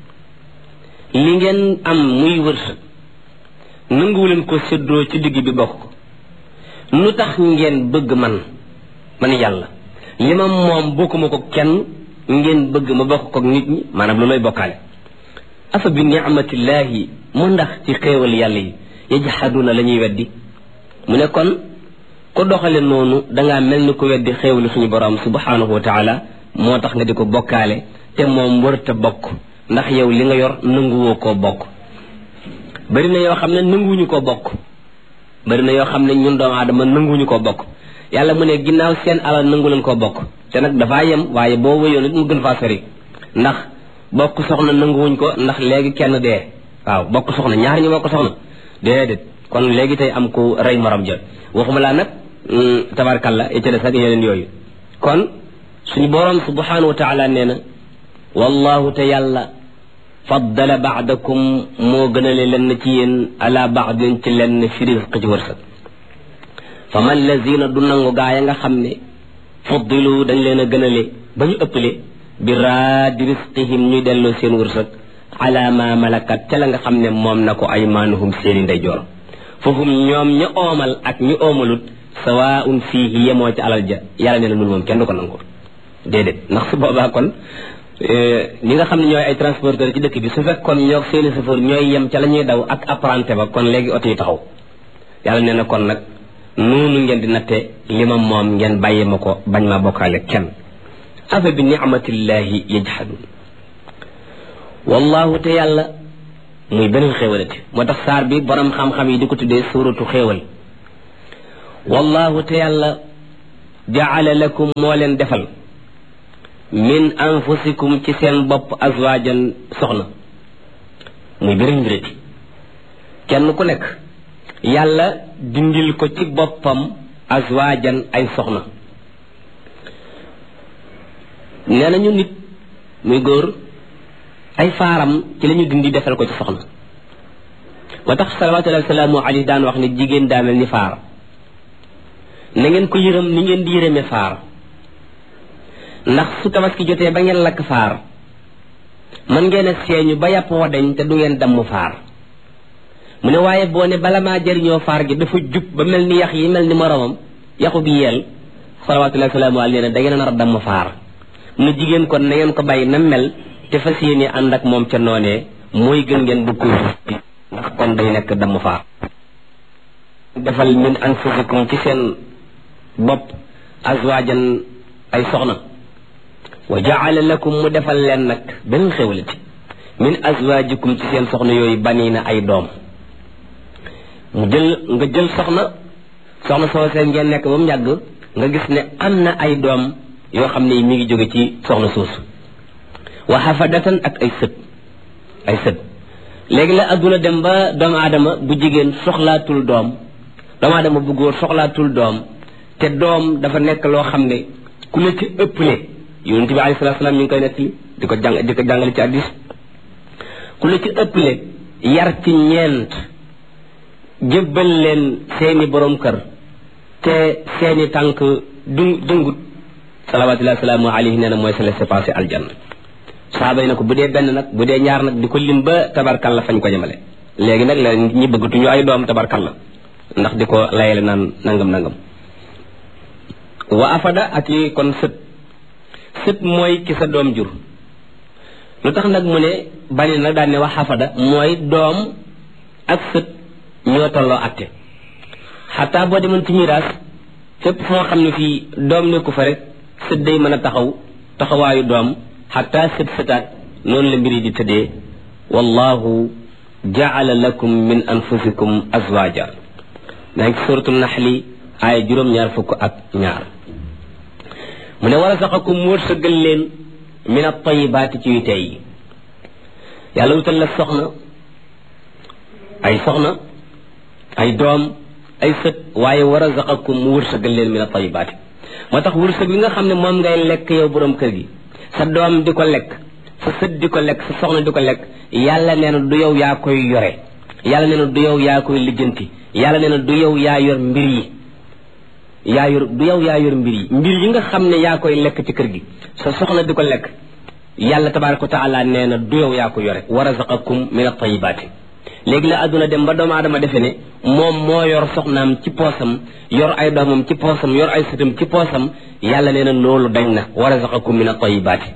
li ngeen am muy wërsëg nanguwu leen ko séddoo ci digg bi bokk ko lu tax ngeen bëgg man man yàlla li ma moom bokkuma ko kenn ngeen bëgg ma bokk ko nit ñi maanaam lu lay bokkaale afa bi ni'matillahi mu ndax ci xéewal yàlla yi yajhaduna la ñuy weddi mu ne kon ko doxale noonu dangaa mel ni ko weddi xéewalu suñu borom subhanahu wa taala moo tax nga di ko bokkaale te moom warta bokk ndax yow li nga yor nanguwoo koo bokk bari na yoo xam ne nanguwuñu koo bokk bari na yoo xam ne ñun doomu aadama nanguwuñu koo bokk yàlla mu ne ginnaaw seen alal nangu leen koo bokk te nag dafaa yem waaye boo wéyoon it mu gën faa sori ndax bokk soxna nanguwuñ ko ndax léegi kenn dee waaw bokk soxna ñaar ñu bokk soxna déedéet kon léegi tey am ku rey morom ja waxuma laa nag tabarkalla et cetera ak yeneen yooyu kon suñu borom subhanahu wa taala nee na wallahu te yàlla faddala baadakum moo gënale leen ci yéen ala baadin ci lenn fi risq ci wërsëg fa man lazina du nangu gaa ya nga xam ne fuddilu dañ leen a gënale ba ñu ëppale bi raadi risqihim ñuy delloo seen wërsëg ala ma malakat ca la nga xam ne moom na ko aymanuhum seeni ndeyjoor foofu ñoom ñu oomal ak ñu oomalut sawaun fiihi yemoo ci alal ja yàlla nee na loolu moom kenn du ko nangu déedéet ndax su boobaa kon ñi nga xam ne ñooy ay transporteur ci dëkk bi su fekkoon ñoo seeni chauffeur ñooy yem ca la ñuy daw ak apprenti ba kon léegi oto yi taxaw yàlla nee na kon nag noonu ngeen di natte li ma moom ngeen bàyyi ma ko bañ ma bokkaale kenn afa bi ni'matillahi yajhadun wallahu te yàlla muy beneen xéewalati moo tax saar bi borom xam-xam yi di ko tuddee suuratu xéewal wallahu te yàlla jaala lakum moo leen defal min anfusikum ci seen bopp azwaajan soxna muy beneen mbirati kenn ku nekk yàlla dindil ko ci boppam azwaajan ay soxna nee nañu nit muy góor ay faaram ci la ñu dindi defal ko ci soxna moo tax salawaatullahi wa salaamu alayhi daan wax ne jigéen daa mel ni faar na ngeen ko yërëm ni ngeen di yërëme faar ndax su tabaski jotee ba ngeen lakk faar man ngeen a seeñu ba yàpp wa dañ te du ngeen damm faar mu ne waaye boo ne bala maa jëriñoo faar gi dafa jub ba mel ni yax yi mel ni moromam yaxu bi yeel salawaatullahi wa salaamu alayhi ne da ngeen nar a damm faar mu ne jigéen kon na ngeen ko bàyyi na mel te fas yéene ànd ak moom ca noonee mooy gën ngeen bu ko ndax kon day nekk damm faar defal min anfusikum ci seen bopp azwaajan ay soxna wa jaala lakum mu defal leen nag beneen xéwalati min azwaajikum ci seen soxna yooyu baniina ay doom mu jël nga jël soxna soxna soo seen ngeen nekk ba mu yàgg nga gis ne am na ay doom yoo xam ne mi ngi jóge ci soxna suusu wa xafadatan ak ay sët ay sët léegi la adduna dem ba doomu aadama bu jigéen soxlaatul doom doomu aadama bu góor soxlaatul doom te doom dafa nekk loo xam ne ku la ci ëpple yonent bi alayhi salaatu salaam ñu ngi koy nettali di ko jàng di ko jàngale ci hadiis ku la ci ëpple yar ci ñeent jébbal leen seeni borom kër te seeni tànk du dëngut salawaatullahi salaamu alayhi nee na mooy sa laisser passer aljanna saaba yi na ko bu dee benn nag bu dee ñaar nag di ko lim ba tabarkalla fañ ko jëmale léegi nag la ñi bëggatuñu ay doom tabarkalla ndax di ko layale naan nangam nangam wa afada ak yi kon sët sët mooy ki sa doom jur lu tax nag mu ne bani nag daan ne wax afada mooy doom ak sët ñoo tolloo atte xataa boo demoon ci miraas fépp foo xam ne fii doom nekku fa rek sët day mën a taxaw taxawaayu doom xataa sët sëtaat noonu la mbir yi di tëddee wallahu jaala lakum min anfusikum azwaja daa ngi suratu naxli aaya juróom-ñaar fukk ak ñaar mu ne wala saxakum wërsëgal leen min at-tayyibaati ci yu tey yi yàlla wutal la soxna ay soxna ay doom ay sët waaye war a saxakum mu wërsëgal leen min at-tayyibaati moo tax wërsëg bi nga xam ne moom ngay lekk yow borom kër gi sa doom di ko lekk sa sët di ko lekk sa soxna di ko lekk yàlla nee na du yow yaa koy yore yàlla nee na du yow yaa koy lijjanti yàlla nee na du yow yaa yor mbir yi yaa yor du yow yaa yor mbir yi mbir yi nga xam ne yaa koy lekk ci kër gi sa soxna di ko lekk yàlla tabaaraka wa taala nee na du yow yaa ko yore wa razaqakum min at-tayyibaati léegi la àdduna dem ba doomu aadama defe ne moom moo yor soxnaam ci poosam yor ay doomam ci poosam yor ay sëtam ci poosam yàlla nee na loolu dañ na wa razaqakum min at-tayyibaati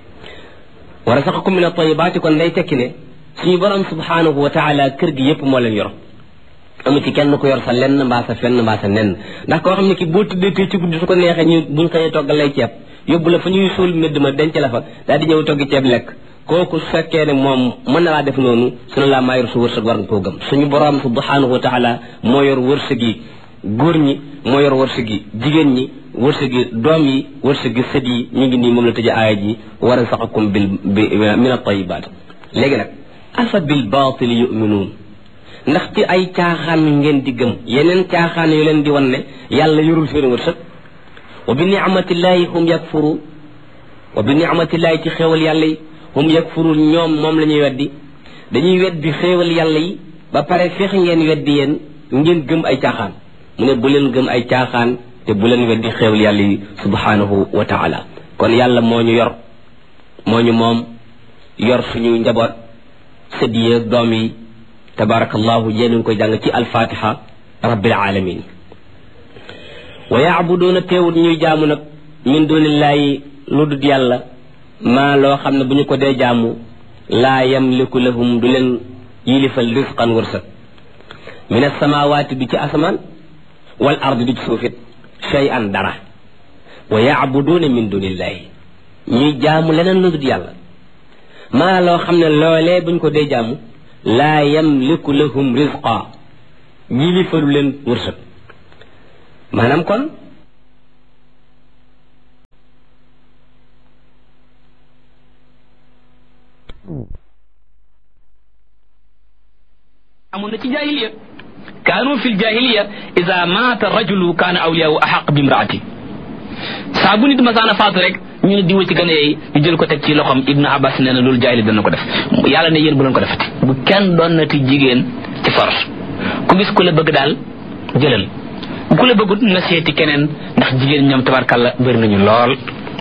wa razaqakum min at-tayyibaati kon day tekki ne suñu borom subhaanahu wa taala kër gi yépp moo leen yor amu ci kenn ku yor sa lenn mbaa sa fenn mbaa sa nenn ndax koo xam ne ki boo tuddee tey ci guddi su ko neexee ñu buñ xëyee toggal lay ceeb yóbbu la fa ñuy suul medd ma denc la fa daal di ñëw toggi ceeb lekk kooku su fekkee ne moom mën na laa def noonu sunu laa maa yor su wërsëg war nga koo gëm suñu borom subhanahu wa taala moo yor wërsëg yi góor ñi moo yor wërsëg yi jigéen ñi wërsëg yi doom yi wërsëg yi sët yi ñu ngi nii moom la tëjee aaya ji wa razaqakum bil min at-tayyibaat léegi nag afa bil baatili yu'minuun ndax ci ay caaxaan ngeen di gëm yeneen caaxaan yu leen di wan ne yàlla yorul seen wërsëg wa bi ni'matillahi hum yakfuru wa bi ni'matillahi ci xéewal yàlla yi hum yakfurun ñoom moom la ñuy weddi dañuy weddi xéewal yàlla yi ba pare feex ngeen weddi yéen ngeen gëm ay caaxaan mu ne bu leen gëm ay caaxaan te bu leen weddi xéewal yàlla yi subhanahu wa taala kon yàlla moo ñu yor moo ñu moom yor suñu njaboot sët yi ak doom yi tabarakallahu yéen koy jàng ci alfatiha rabbil alamin wa yaabuduuna teewut ñuy jaamu nag min dunillahi lu dut yàlla maa loo xam ne bu ñu ko dee jaamu laa yamliku lahum du leen yilifal risqan wërsëg min asamawaati du ci asamaan wal ardi du ci suufit shay'an dara wa yaabuduuna min dunillahi ñuy jaamu leneen lu dut yàlla maa loo xam ne loolee buñ ko dee jaamu laa yamliku lahum rizqa yilifalu leen wërsëg maanaam kon amoon na ci jaahiliya kaanu fi ljahiliya ida maata rajulu kaana awliyaahu ahaq bi imraati saa bu nit masaana faatu rek ñu ne diwa ci gën a yeey ñu jël ko teg ci loxoom Ibnu Abbas nee na loolu jaahili dana ko def yàlla ne yéen bu leen ko defati bu kenn doon na ti jigéen ci force ku gis ku la bëgg daal jëlal ku la bëggut nga seeti keneen ndax jigéen ñoom tabarkàlla bëri nañu lool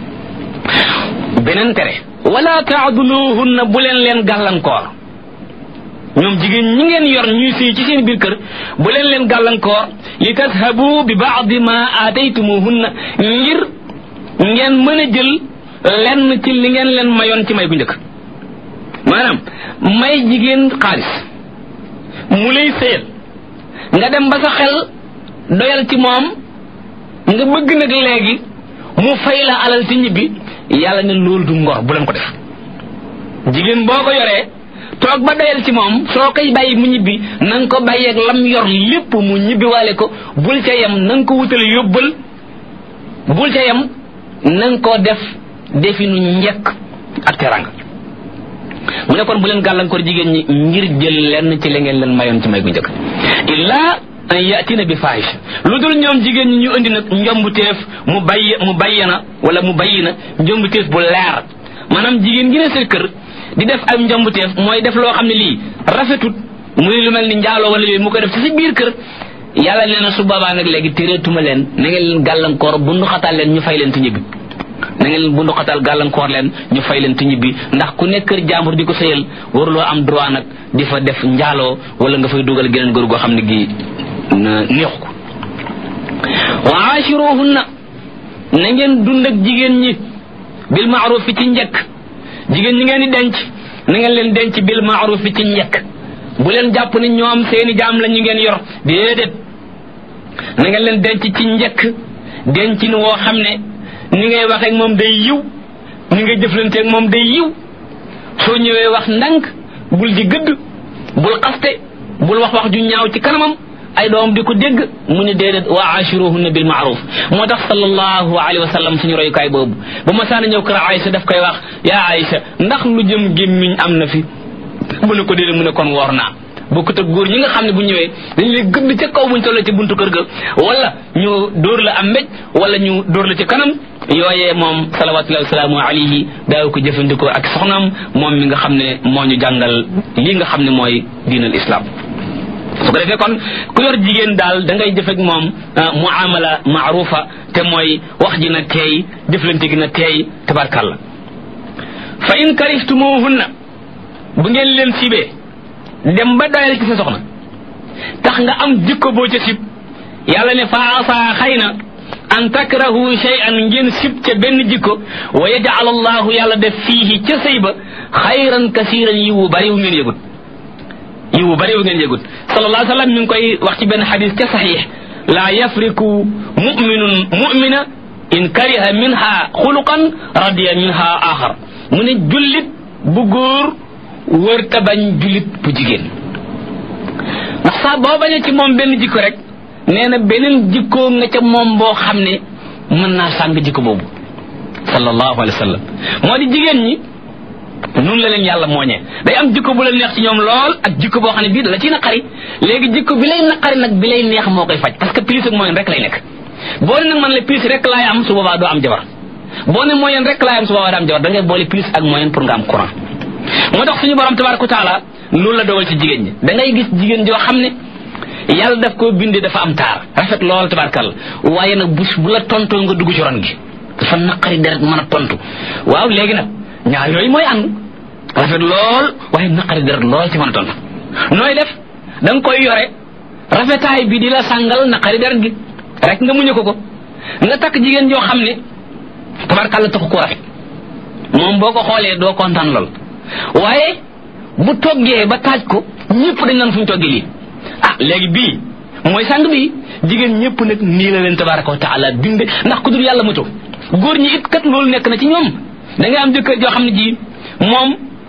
beneen tere wala taaduluhunna bu leen leen gàllankoor ñoom jigéen ñi ngeen yor ñuy sëy ci seen biir kër bu leen leen gàllankoor li tashabu bi baadi ma aataytumuhunna ngir ngeen mën a jël lenn ci li ngeen leen mayoon ci may gu njëkk maanaam may jigéen xaalis mu lay sëyal nga dem ba sa xel doyal ci moom nga bëgg nag léegi mu fay la alal ci ñibbi yàlla ne loolu du ngor bu leen ko def jigéen boo ko yoree toog ba doyal ci moom soo koy bàyyi mu ñibbi na nga ko bàyyeeg lam yor lépp mu ñibbi waale ko bul ca yem na nga ko wutal yóbbal bul ca yem na nga ko def definu njekk ak teranga mu ne kon bu leen gàllankoor jigéen ñi ngir jël lenn ci la ngeen leen mayoon ci may gu njëkk illaa an yatina bi fahisha lu dul ñoom jigéen ñi ñu indi nag njombuteef mu bayy mu bayyana wala mu bayyina njombuteef bu leer maanaam jigéen gi ne sa kër di def ay njombuteef mooy def loo xam ne lii rafetut muy lu mel ni njaaloo wala yooyu mu koy def ci sa biir kër yàlla nee na su boobaa nag léegi téreetuma leen na ngeen leen gàllankoor bundu xataal leen ñu fay leen ti ñibbi na ngeen leen bundu xataal gàllankoor leen ñu fay leen ti ñibbi ndax ku nekk kër jàmbur di ko sëyal waruloo am droit nag di fa def njaaloo wala nga fay dugal geneen góor goo xam ne gi neexu ko wa aashiruhunna na ngeen dund ak jigéen ñi bil maaruf fi ci njëkk jigéen ñi ngeen di denc na ngeen leen denc bil maaruf fi ci njëkk bu leen jàpp ne ñoom seeni jaam la ñu ngeen yor déedéet na ngeen leen denc ci njëkk denc ni woo xam ne ni ngay waxee ak moom day yiw ni ngay jëflante ak moom day yiw soo ñëwee wax ndànk bul di gëdd bul xaste bul wax wax ju ñaaw ci kanamam ay doom di ko dégg mu ne déedéet wa ashiruhunna bil ma'ruf moo tax sallallahu alayhi wa sallam suñu royukaay boobu ba ma saana ñëw kër Aïcha daf koy wax yaa Aïcha ndax lu jëm gémmiñ am na fi mu ne ko déedéet mu ne kon woor naa bokkut ak góor ñi nga xam ne bu ñëwee dañu lay gëdd ca kaw buñ tollee ci buntu kër ga wala ñu dóor la am mbéj wala ñu dóor la ci kanam yooyee moom salawatullahi wasalaamu alayhi daaw ko jëfandikoo ak soxnaam moom mi nga xam ne moo ñu jàngal lii nga xam ne mooy diinal islam su ko defee kon ku yor jigéen daal da ngay jëf ak moom muamala maarufa te mooy wax ji na teey jëflante gi na teey tabarkàlla fa in karihtumuhunna bu ngeen leen sibee dem ba doyal ci sa soxna tax nga am jikko boo ca sib yàlla ne fa asa xëy na an takrahu shay'an ngeen sib ca benn jikko wa yaj'al allahu yàlla def fiihi ca sëy ba xayran kasiran yiwu bariwu ngeen yëgut yiwu bariwu ngeen yëgut sallallahu alayhi wa sallam mi ngi koy wax ci benn xadis ca saxiix laa yafriku muminun mumina in kariha minha xuluqan radiya minha axar mu ne jullit bu góor wër ta bañ jullit bu jigéen ndax saa boo bañee ci moom benn jikko rek nee na beneen jikkoo nga ca moom boo xam ne mën naa sàng jikko boobu sallallahu alayhi wa sallam moo di jigéen ñi noonu la leen yàlla mooñee day am jikko bu la neex ci ñoom lool ak jikko boo xam ne bii da la ciy naqari léegi jikko bi lay naqari nag bi lay neex moo koy faj parce que plus ak moyen rek lay nekk boo ne nag man la plus rek laay am su boobaa doo am jabar boo ne moyen rek laay am su boobaa doo am jabar da ngay boole plus ak moyen pour nga am courant moo tax suñu borom tabaraka wa taala loolu la dogal ci jigéen ñi da ngay gis jigéen joo xam ne yàlla daf koo bindee dafa am taar rafet lool tabarakal waaye nag bu bu la tontoo nga dugg ci ron gi dafa naqari deret mën a tontu waaw léegi nag ñaar yooyu mooy ànd rafet lool waaye naqari deret lool ci mën a tontu nooy def da nga koy yore rafetaay bi di la sàngal naqari deret gi rek nga muñe ko ko nga takk jigéen joo xam ne tabarakal taxu ko rafet moom boo ko xoolee doo kontaan lool waaye bu toggee ba taaj ko ñëpp dañ naan fu ñu toggee lii ah léegi bii mooy sang bi jigéen ñëpp nag nii la leen tabaraka wa taala binde ndax ku dul yàlla moto góor ñi it kat loolu nekk na ci ñoom da ngay am jëkkër joo xam ne ji moom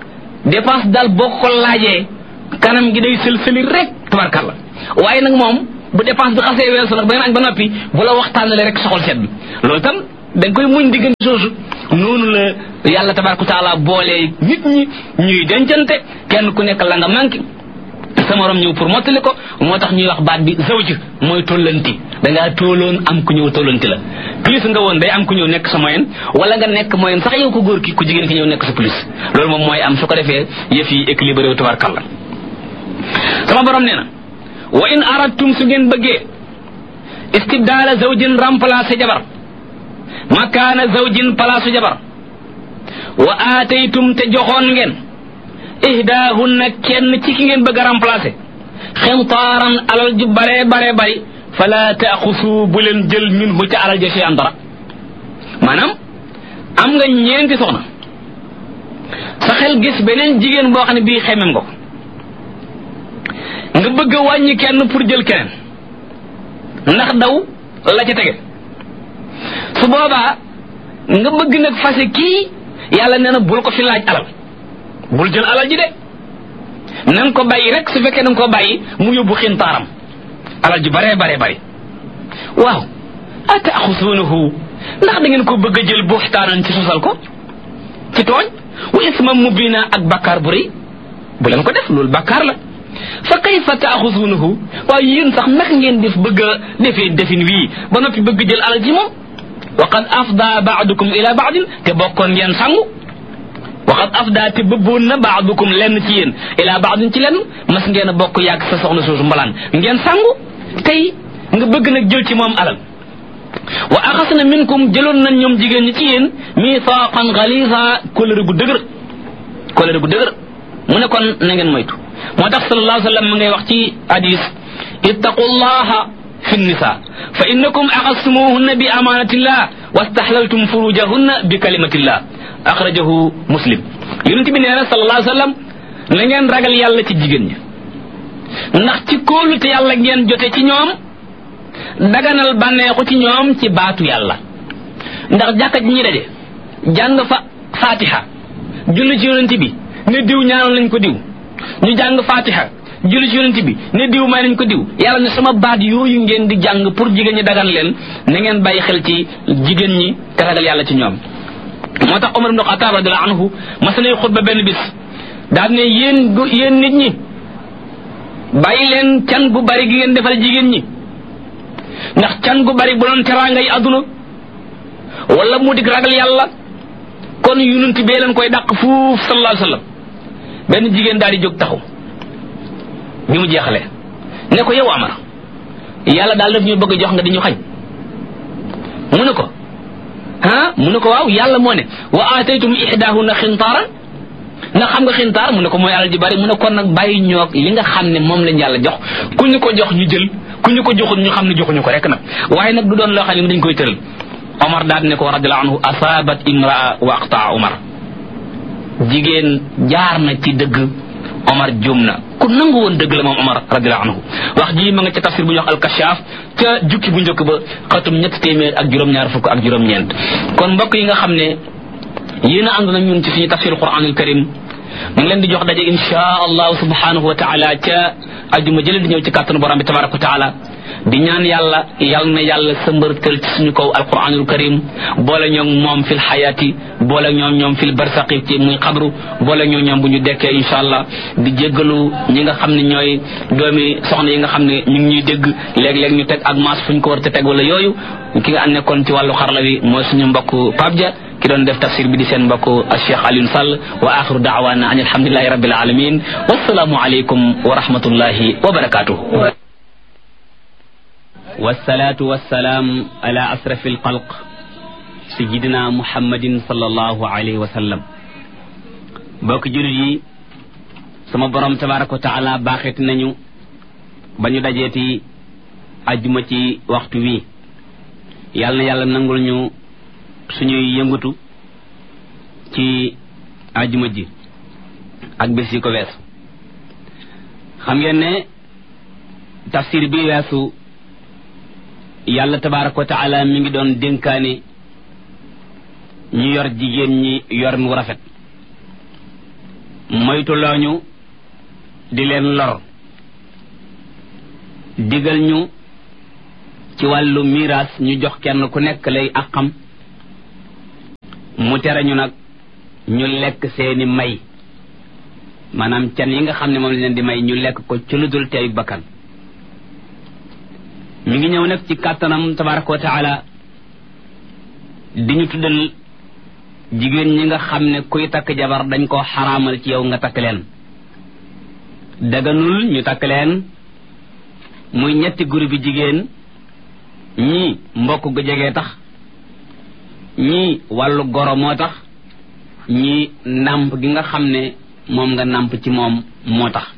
dépense daal boo ko laajee kanam gi day sël-sëli rek tabarkalla waaye nag moom bu dépense bi xasee weesu nag ba ngeen añ ba noppi bu la waxtaanale rek soxol seet bi loolu tam da nga koy muñ diggante soosu noonu la yàlla tabaraka taala boolee nit ñi ñuy dencante kenn ku nekk la nga manqué sa morom ñëw pour mottali ko moo tax ñuy wax baat bi zawj mooy tollanti da ngaa tooloon am ku ñëw tollanti la plus nga woon day am ku ñëw nekk sa moyen wala nga nekk moyen sax yow ko góor ki ku jigéen ki ñëw nekk sa plus loolu moom mooy am su ko defee yëf yi équilibré wu tabarkalla sama borom nee na wa in aradtum su ngeen bëggee istibdaala zawjin remplacer jabar makaana zawjin palaasu jabar wa aataytum te joxoon ngeen ihdaahunna kenn ci ki ngeen bëgg a remplacer xintaaran alal ju bare bare bari fala taaxusu bu leen jël minhu ca alal ja shay'an dara maanaam am nga ñeenti soxna sa xel gis beneen jigéen boo xam ne bii xemem nga ko nga bëgg a wàññi kenn pour jël keneen ndax daw la ca tege su boobaa nga bëgg nag fase kii yàlla nee na bul ko fi laaj alal bul jël alal ji de na nga ko bàyyi rek su fekkee da nga ko bàyyi mu yóbbu xintaaram alal ji bare bare bare waaw ataaxusuunahu ndax da ngeen ko bëgg a jël buxtaanan ci sosal ko ci tooñ wa isman mubina ak bakkaar bu rëy bu leen ko def loolu bakkaar la fa kayfa taaxusuunahu waaye yéen sax naka ngeen def bëgg a defee defin wii ba noppi bëgg jël alal ji moom wa qad afda baadukum ila baadin te bokkoon ngeen sangu wa qad afda te bëbboon na baadukum lenn ci yéen ila baadin ci lenn mas ngeen a bokk yàgg sa soxna soosu mbalaan ngeen sangu tey nga bëgg nag jël ci moom alal wa axasna minkum jëloon nañ ñoom jigéen ñi ci yéen mithaqan ghalisa kóllëre gu dëgër kóllëre gu dëgër mu ne kon na ngeen moytu moo tax sallallahu alayhi wa sallam ma ngay wax ci hadis ittaqullaha fi nisa fa innakum axastumuhunna bi amanatillah wastahlaltum furujahunna bi kalimatillah axrajahu muslim yonent bi nee na sallallahu alayhi wa sallam na ngeen ragal yàlla ci jigéen ñi ndax ci kóolute yàlla ngeen jote ci ñoom daganal bànneexu ci ñoom ci baatu yàlla ndax jàkka ji ñi daje jàng fa fatiha julli ci yonent bi ne diw ñaanal nañ ko diw ñu jàng fatiha julli ci yonent bi ne diw may nañ ko diw yàlla ne sama baat yooyu ngeen di jàng pour jigéen ñi dagan leen na ngeen bàyyi xel ci jigéen ñi te ragal yàlla ci ñoom moo tax Umar ibn Khattab radiyallahu anhu mas nay xutba benn bis daal ne yéen yéen nit ñi bàyyi leen can gu bari gi ngeen defal jigéen ñi ndax can gu bari bu doon teraanga yi àdduna wala mu dig ragal yàlla kon yonent bee leen koy dàq fuuf sallallahu alayhi wa sallam benn jigéen daal di jóg taxaw bi mu jeexalee ne ko yow Amar yàlla daal daf ñu bëgg jox nga di ñu xañ mu ne ko ah mu ne ko waaw yàlla moo ne wa aataytum ihdaahunna xintaaran ndax xam nga xintaar mu ne ko mooy alal ji bari mu ne kon nag bàyyi ñoog li nga xam ne moom lañ yàlla jox ku ñu ko jox ñu jël ku ñu ko joxul ñu xam ne joxuñu ko rek nag waaye nag du doon loo xam ne dañ koy tëral Omar daal ne ko radiyallahu anhu asaabat imraa wa aqtaa Omar jigéen jaar na ci dëgg Omar juum na ku nangu woon dëgg la moom Omar radiyallahu anhu wax ji ma nga ca tafsir bu ñuy wax al-Kashaf ca jukki bu njëkk ba xatum ñetti téeméer ak juróom-ñaar fukk ak juróom-ñeent kon mbokk yi nga xam ne yéen a ànd na ñun ci suñu tafsir Qur'anul Karim mu ngi leen di jox daje insha allahu subhanahu wa taala ca ajuma jëleen di ñëw ci kàttanu borom bi tabaraka wa taala di ñaan yàlla yal na yàlla sëmbërtal ci suñu kaw alquranul karim boole ñoom moom fil xayaati boole ñoom ñoom fil barsaqi ci muy xabru boole ñoom ñoom bu ñu dekkee insha allah di jéggalu ñi nga xam ne ñooy doomi soxna yi nga xam ne ñu ngi ñuy dégg léeg-léeg ñu teg ak maas fu ñu ko war te teg wala yooyu ki nga am nekkoon ci wàllu xarala wi mooy suñu mbokk Pape Dia ki doon def tafsir bi di seen mbokk Cheikh Alioune Sall wa axiru daawaana an alhamdulillahi rabbil alamin wassalaamu alaykum wa rahmatullahi wa barakatuh والصلاة والسلام على أشرف الخلق سيدنا محمد صلى الله عليه وسلم بوك جولي سما بروم تبارك وتعالى باخيت نانيو بانيو داجيتي اجuma ci waxtu wi yalla yalla nangul ñu suñuy yëngutu ci aljuma ji ak bés yi ko wess xam ngeen ne tafsir bi wessu yàlla tabaraka wa taala mi ngi doon dénkaane ñu yor jigéen ñi yor mu rafet moytuloo ñu di leen lor digal ñu ci wàllu miraas ñu jox kenn ku nekk lay àqam mu tere ñu nag ñu lekk seeni may maanaam can yi nga xam ne moom la leen di may ñu lekk ko ci lu dul tey bakkan mi ngi ñëw nag ci kàttanam tabaraka wa taala di ñu tuddal jigéen ñi nga xam ne kuy takk jabar dañ koo xaraamal ci yow nga takk leen daganul ñu takk leen muy ñetti groupe bi jigéen ñii mbokk gu jege tax ñii wàllu goro moo tax ñii nàmp gi nga xam ne moom nga nàmp ci moom moo tax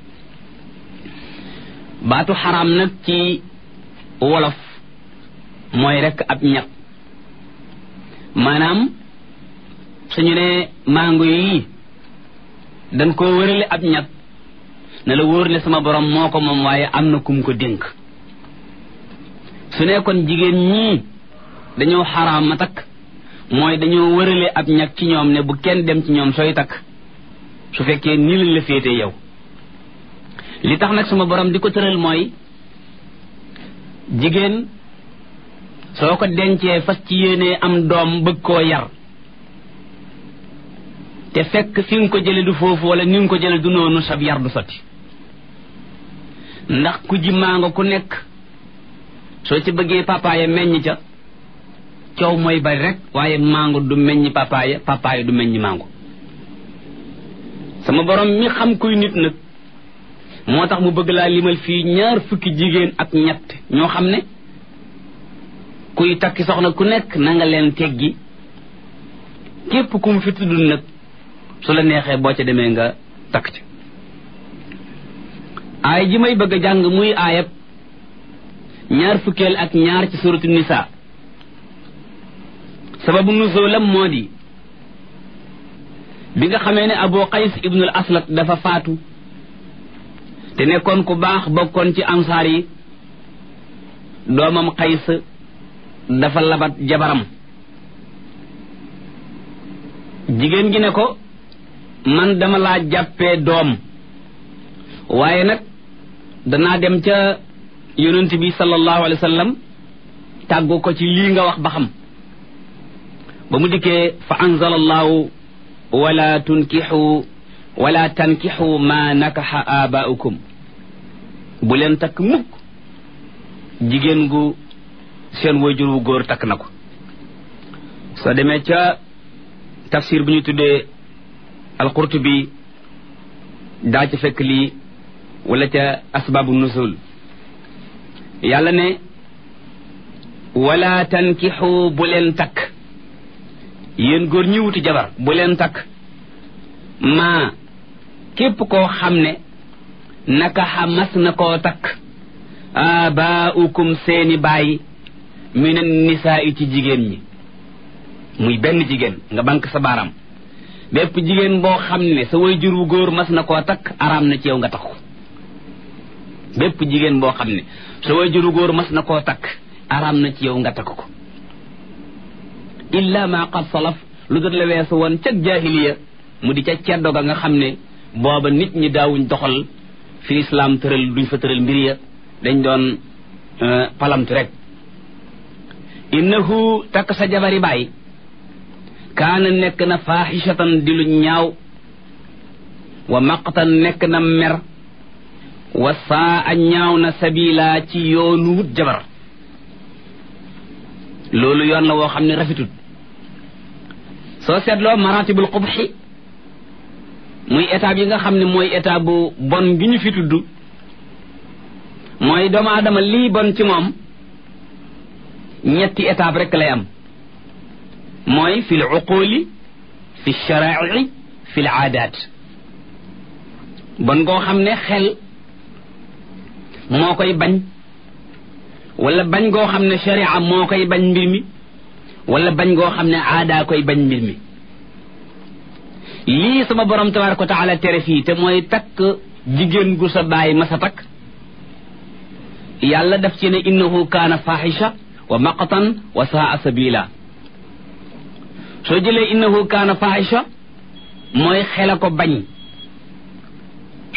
baatu xaraam nag ci wolof mooy rekk ab ñag maanaam suñu ne mango yi dañ koo wërale ab ñag ne la wóor ne sama borom moo ko moom waaye am na kum ko dénk su ne kon jigéen ñii dañoo xaraam ma takk mooy dañoo wërale ab ñag ci ñoom ne bu kenn dem ci ñoom sooy takk su fekkee nii lañ la féete yow li tax nag sama borom di ko tëral mooy jigéen soo ko dencee fas ci yéenee am doom bëgg koo yar te fekk fi nga ko jële du foofu wala ni nga ko jële du noonu sab yar du sotti ndax ku ji mango ku nekk soo ci bëggee papaaya meññ ca coow mooy bari rek waaye mango du meññ papaaya papaaya du meññ mango sama borom mi xam kuy nit nag moo tax mu bëgg laa limal fii ñaar fukki jigéen ak ñett ñoo xam ne kuy takki soxna ku nekk na nga leen teggi képp ku mu fi tudd nag su la neexee boo ca demee nga takk ci aaya ji may bëgg a jàng muy aayab ñaar fukkeel ak ñaar ci suratu nisa sababu nuzulam moo di bi nga xamee ne abu qays ibnul aslat dafa faatu te nekkoon ku baax bokkoon ci ansaar yi doomam qays dafa labat jabaram jigéen gi ne ko man dama laa jàppee doom waaye nag danaa dem ca yonent bi sallallahu alayhi wa sallam tàggu ko ci lii nga wax ba xam ba mu dikkee fa anzala allahu wala tunkixu wala tankixu ma nakaxa abaaukum bu leen takk mukk jigéen gu seen wajur wu góor takk na ko soo demee ca tafsir bu ñu tuddee alqurtubi daa ci fekk lii wala ca asbaabu nuzul yàlla ne wala tankixu bu leen takk yéen góor ñi wuti jabar bu leen takk maa képp koo xam ne nakaxa mas na koo takk abaaukum seeni baay minan nisaa yi ci jigéen ñi muy benn jigéen nga bank sa baaraam bépp jigéen boo xam ne sa waajur wu góor mas na koo takk araam na ci yow nga takk ko bépp jigéen boo xam ne sa waajur wu góor mas na koo takk araam na ci yow nga takk ko illa ma qad salaf lu dul la weesu woon ca jaahiliya mu di ca ceddo ga nga xam ne booba nit ñi daawuñ doxal fi islaam tëral duñ fa tëral mbir ya dañ doon palamtu rek innahu takk sa jabari baay kaana nekk na faaxishatan di lu ñaaw wa maqtan nekk na mer wa saa a ñaaw na sabila ci yoonu wut jabar loolu yoon la woo xam ne rafetul soo seetloo maratibul qubxi muy étape yi nga xam ne mooy étape bu bon gi ñu fi tudd mooy doomu aadama lii bon ci moom ñetti étape rek lay am mooy fi l uquli fi sharaai fi l aadaat bon goo xam ne xel moo koy bañ wala bañ goo xam ne sharia moo koy bañ mbir mi wala bañ goo xam ne aadaa koy bañ mbir mi lii sama borom tabaraka wa taala tere fii te mooy takk jigéen gu sa baay ma sa takk yàlla daf ci ne innahu kaana fahisha wa maqtan wa saa sabila soo jëlee innahu kaana fahisha mooy xela ko bañ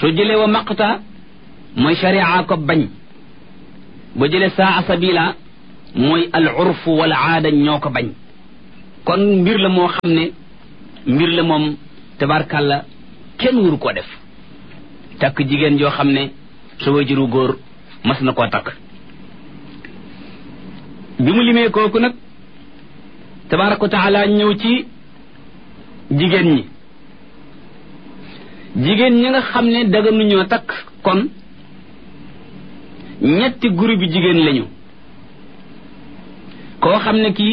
soo jëlee wa maqta mooy sharia ko bañ boo jëlee saa sabila mooy al urfu wal aada ñoo ko bañ kon mbir la moo xam ne mbir la moom tabarkàlla kenn wuru koo def takk jigéen joo xam ne sa wajuru góor mas na koo takk bi mu limee kooku nag tabaraka wa taala ñëw ci jigéen ñi jigéen ñi nga xam ne daganu ñoo takk kon ñetti groupe bi jigéen lañu koo xam ne kii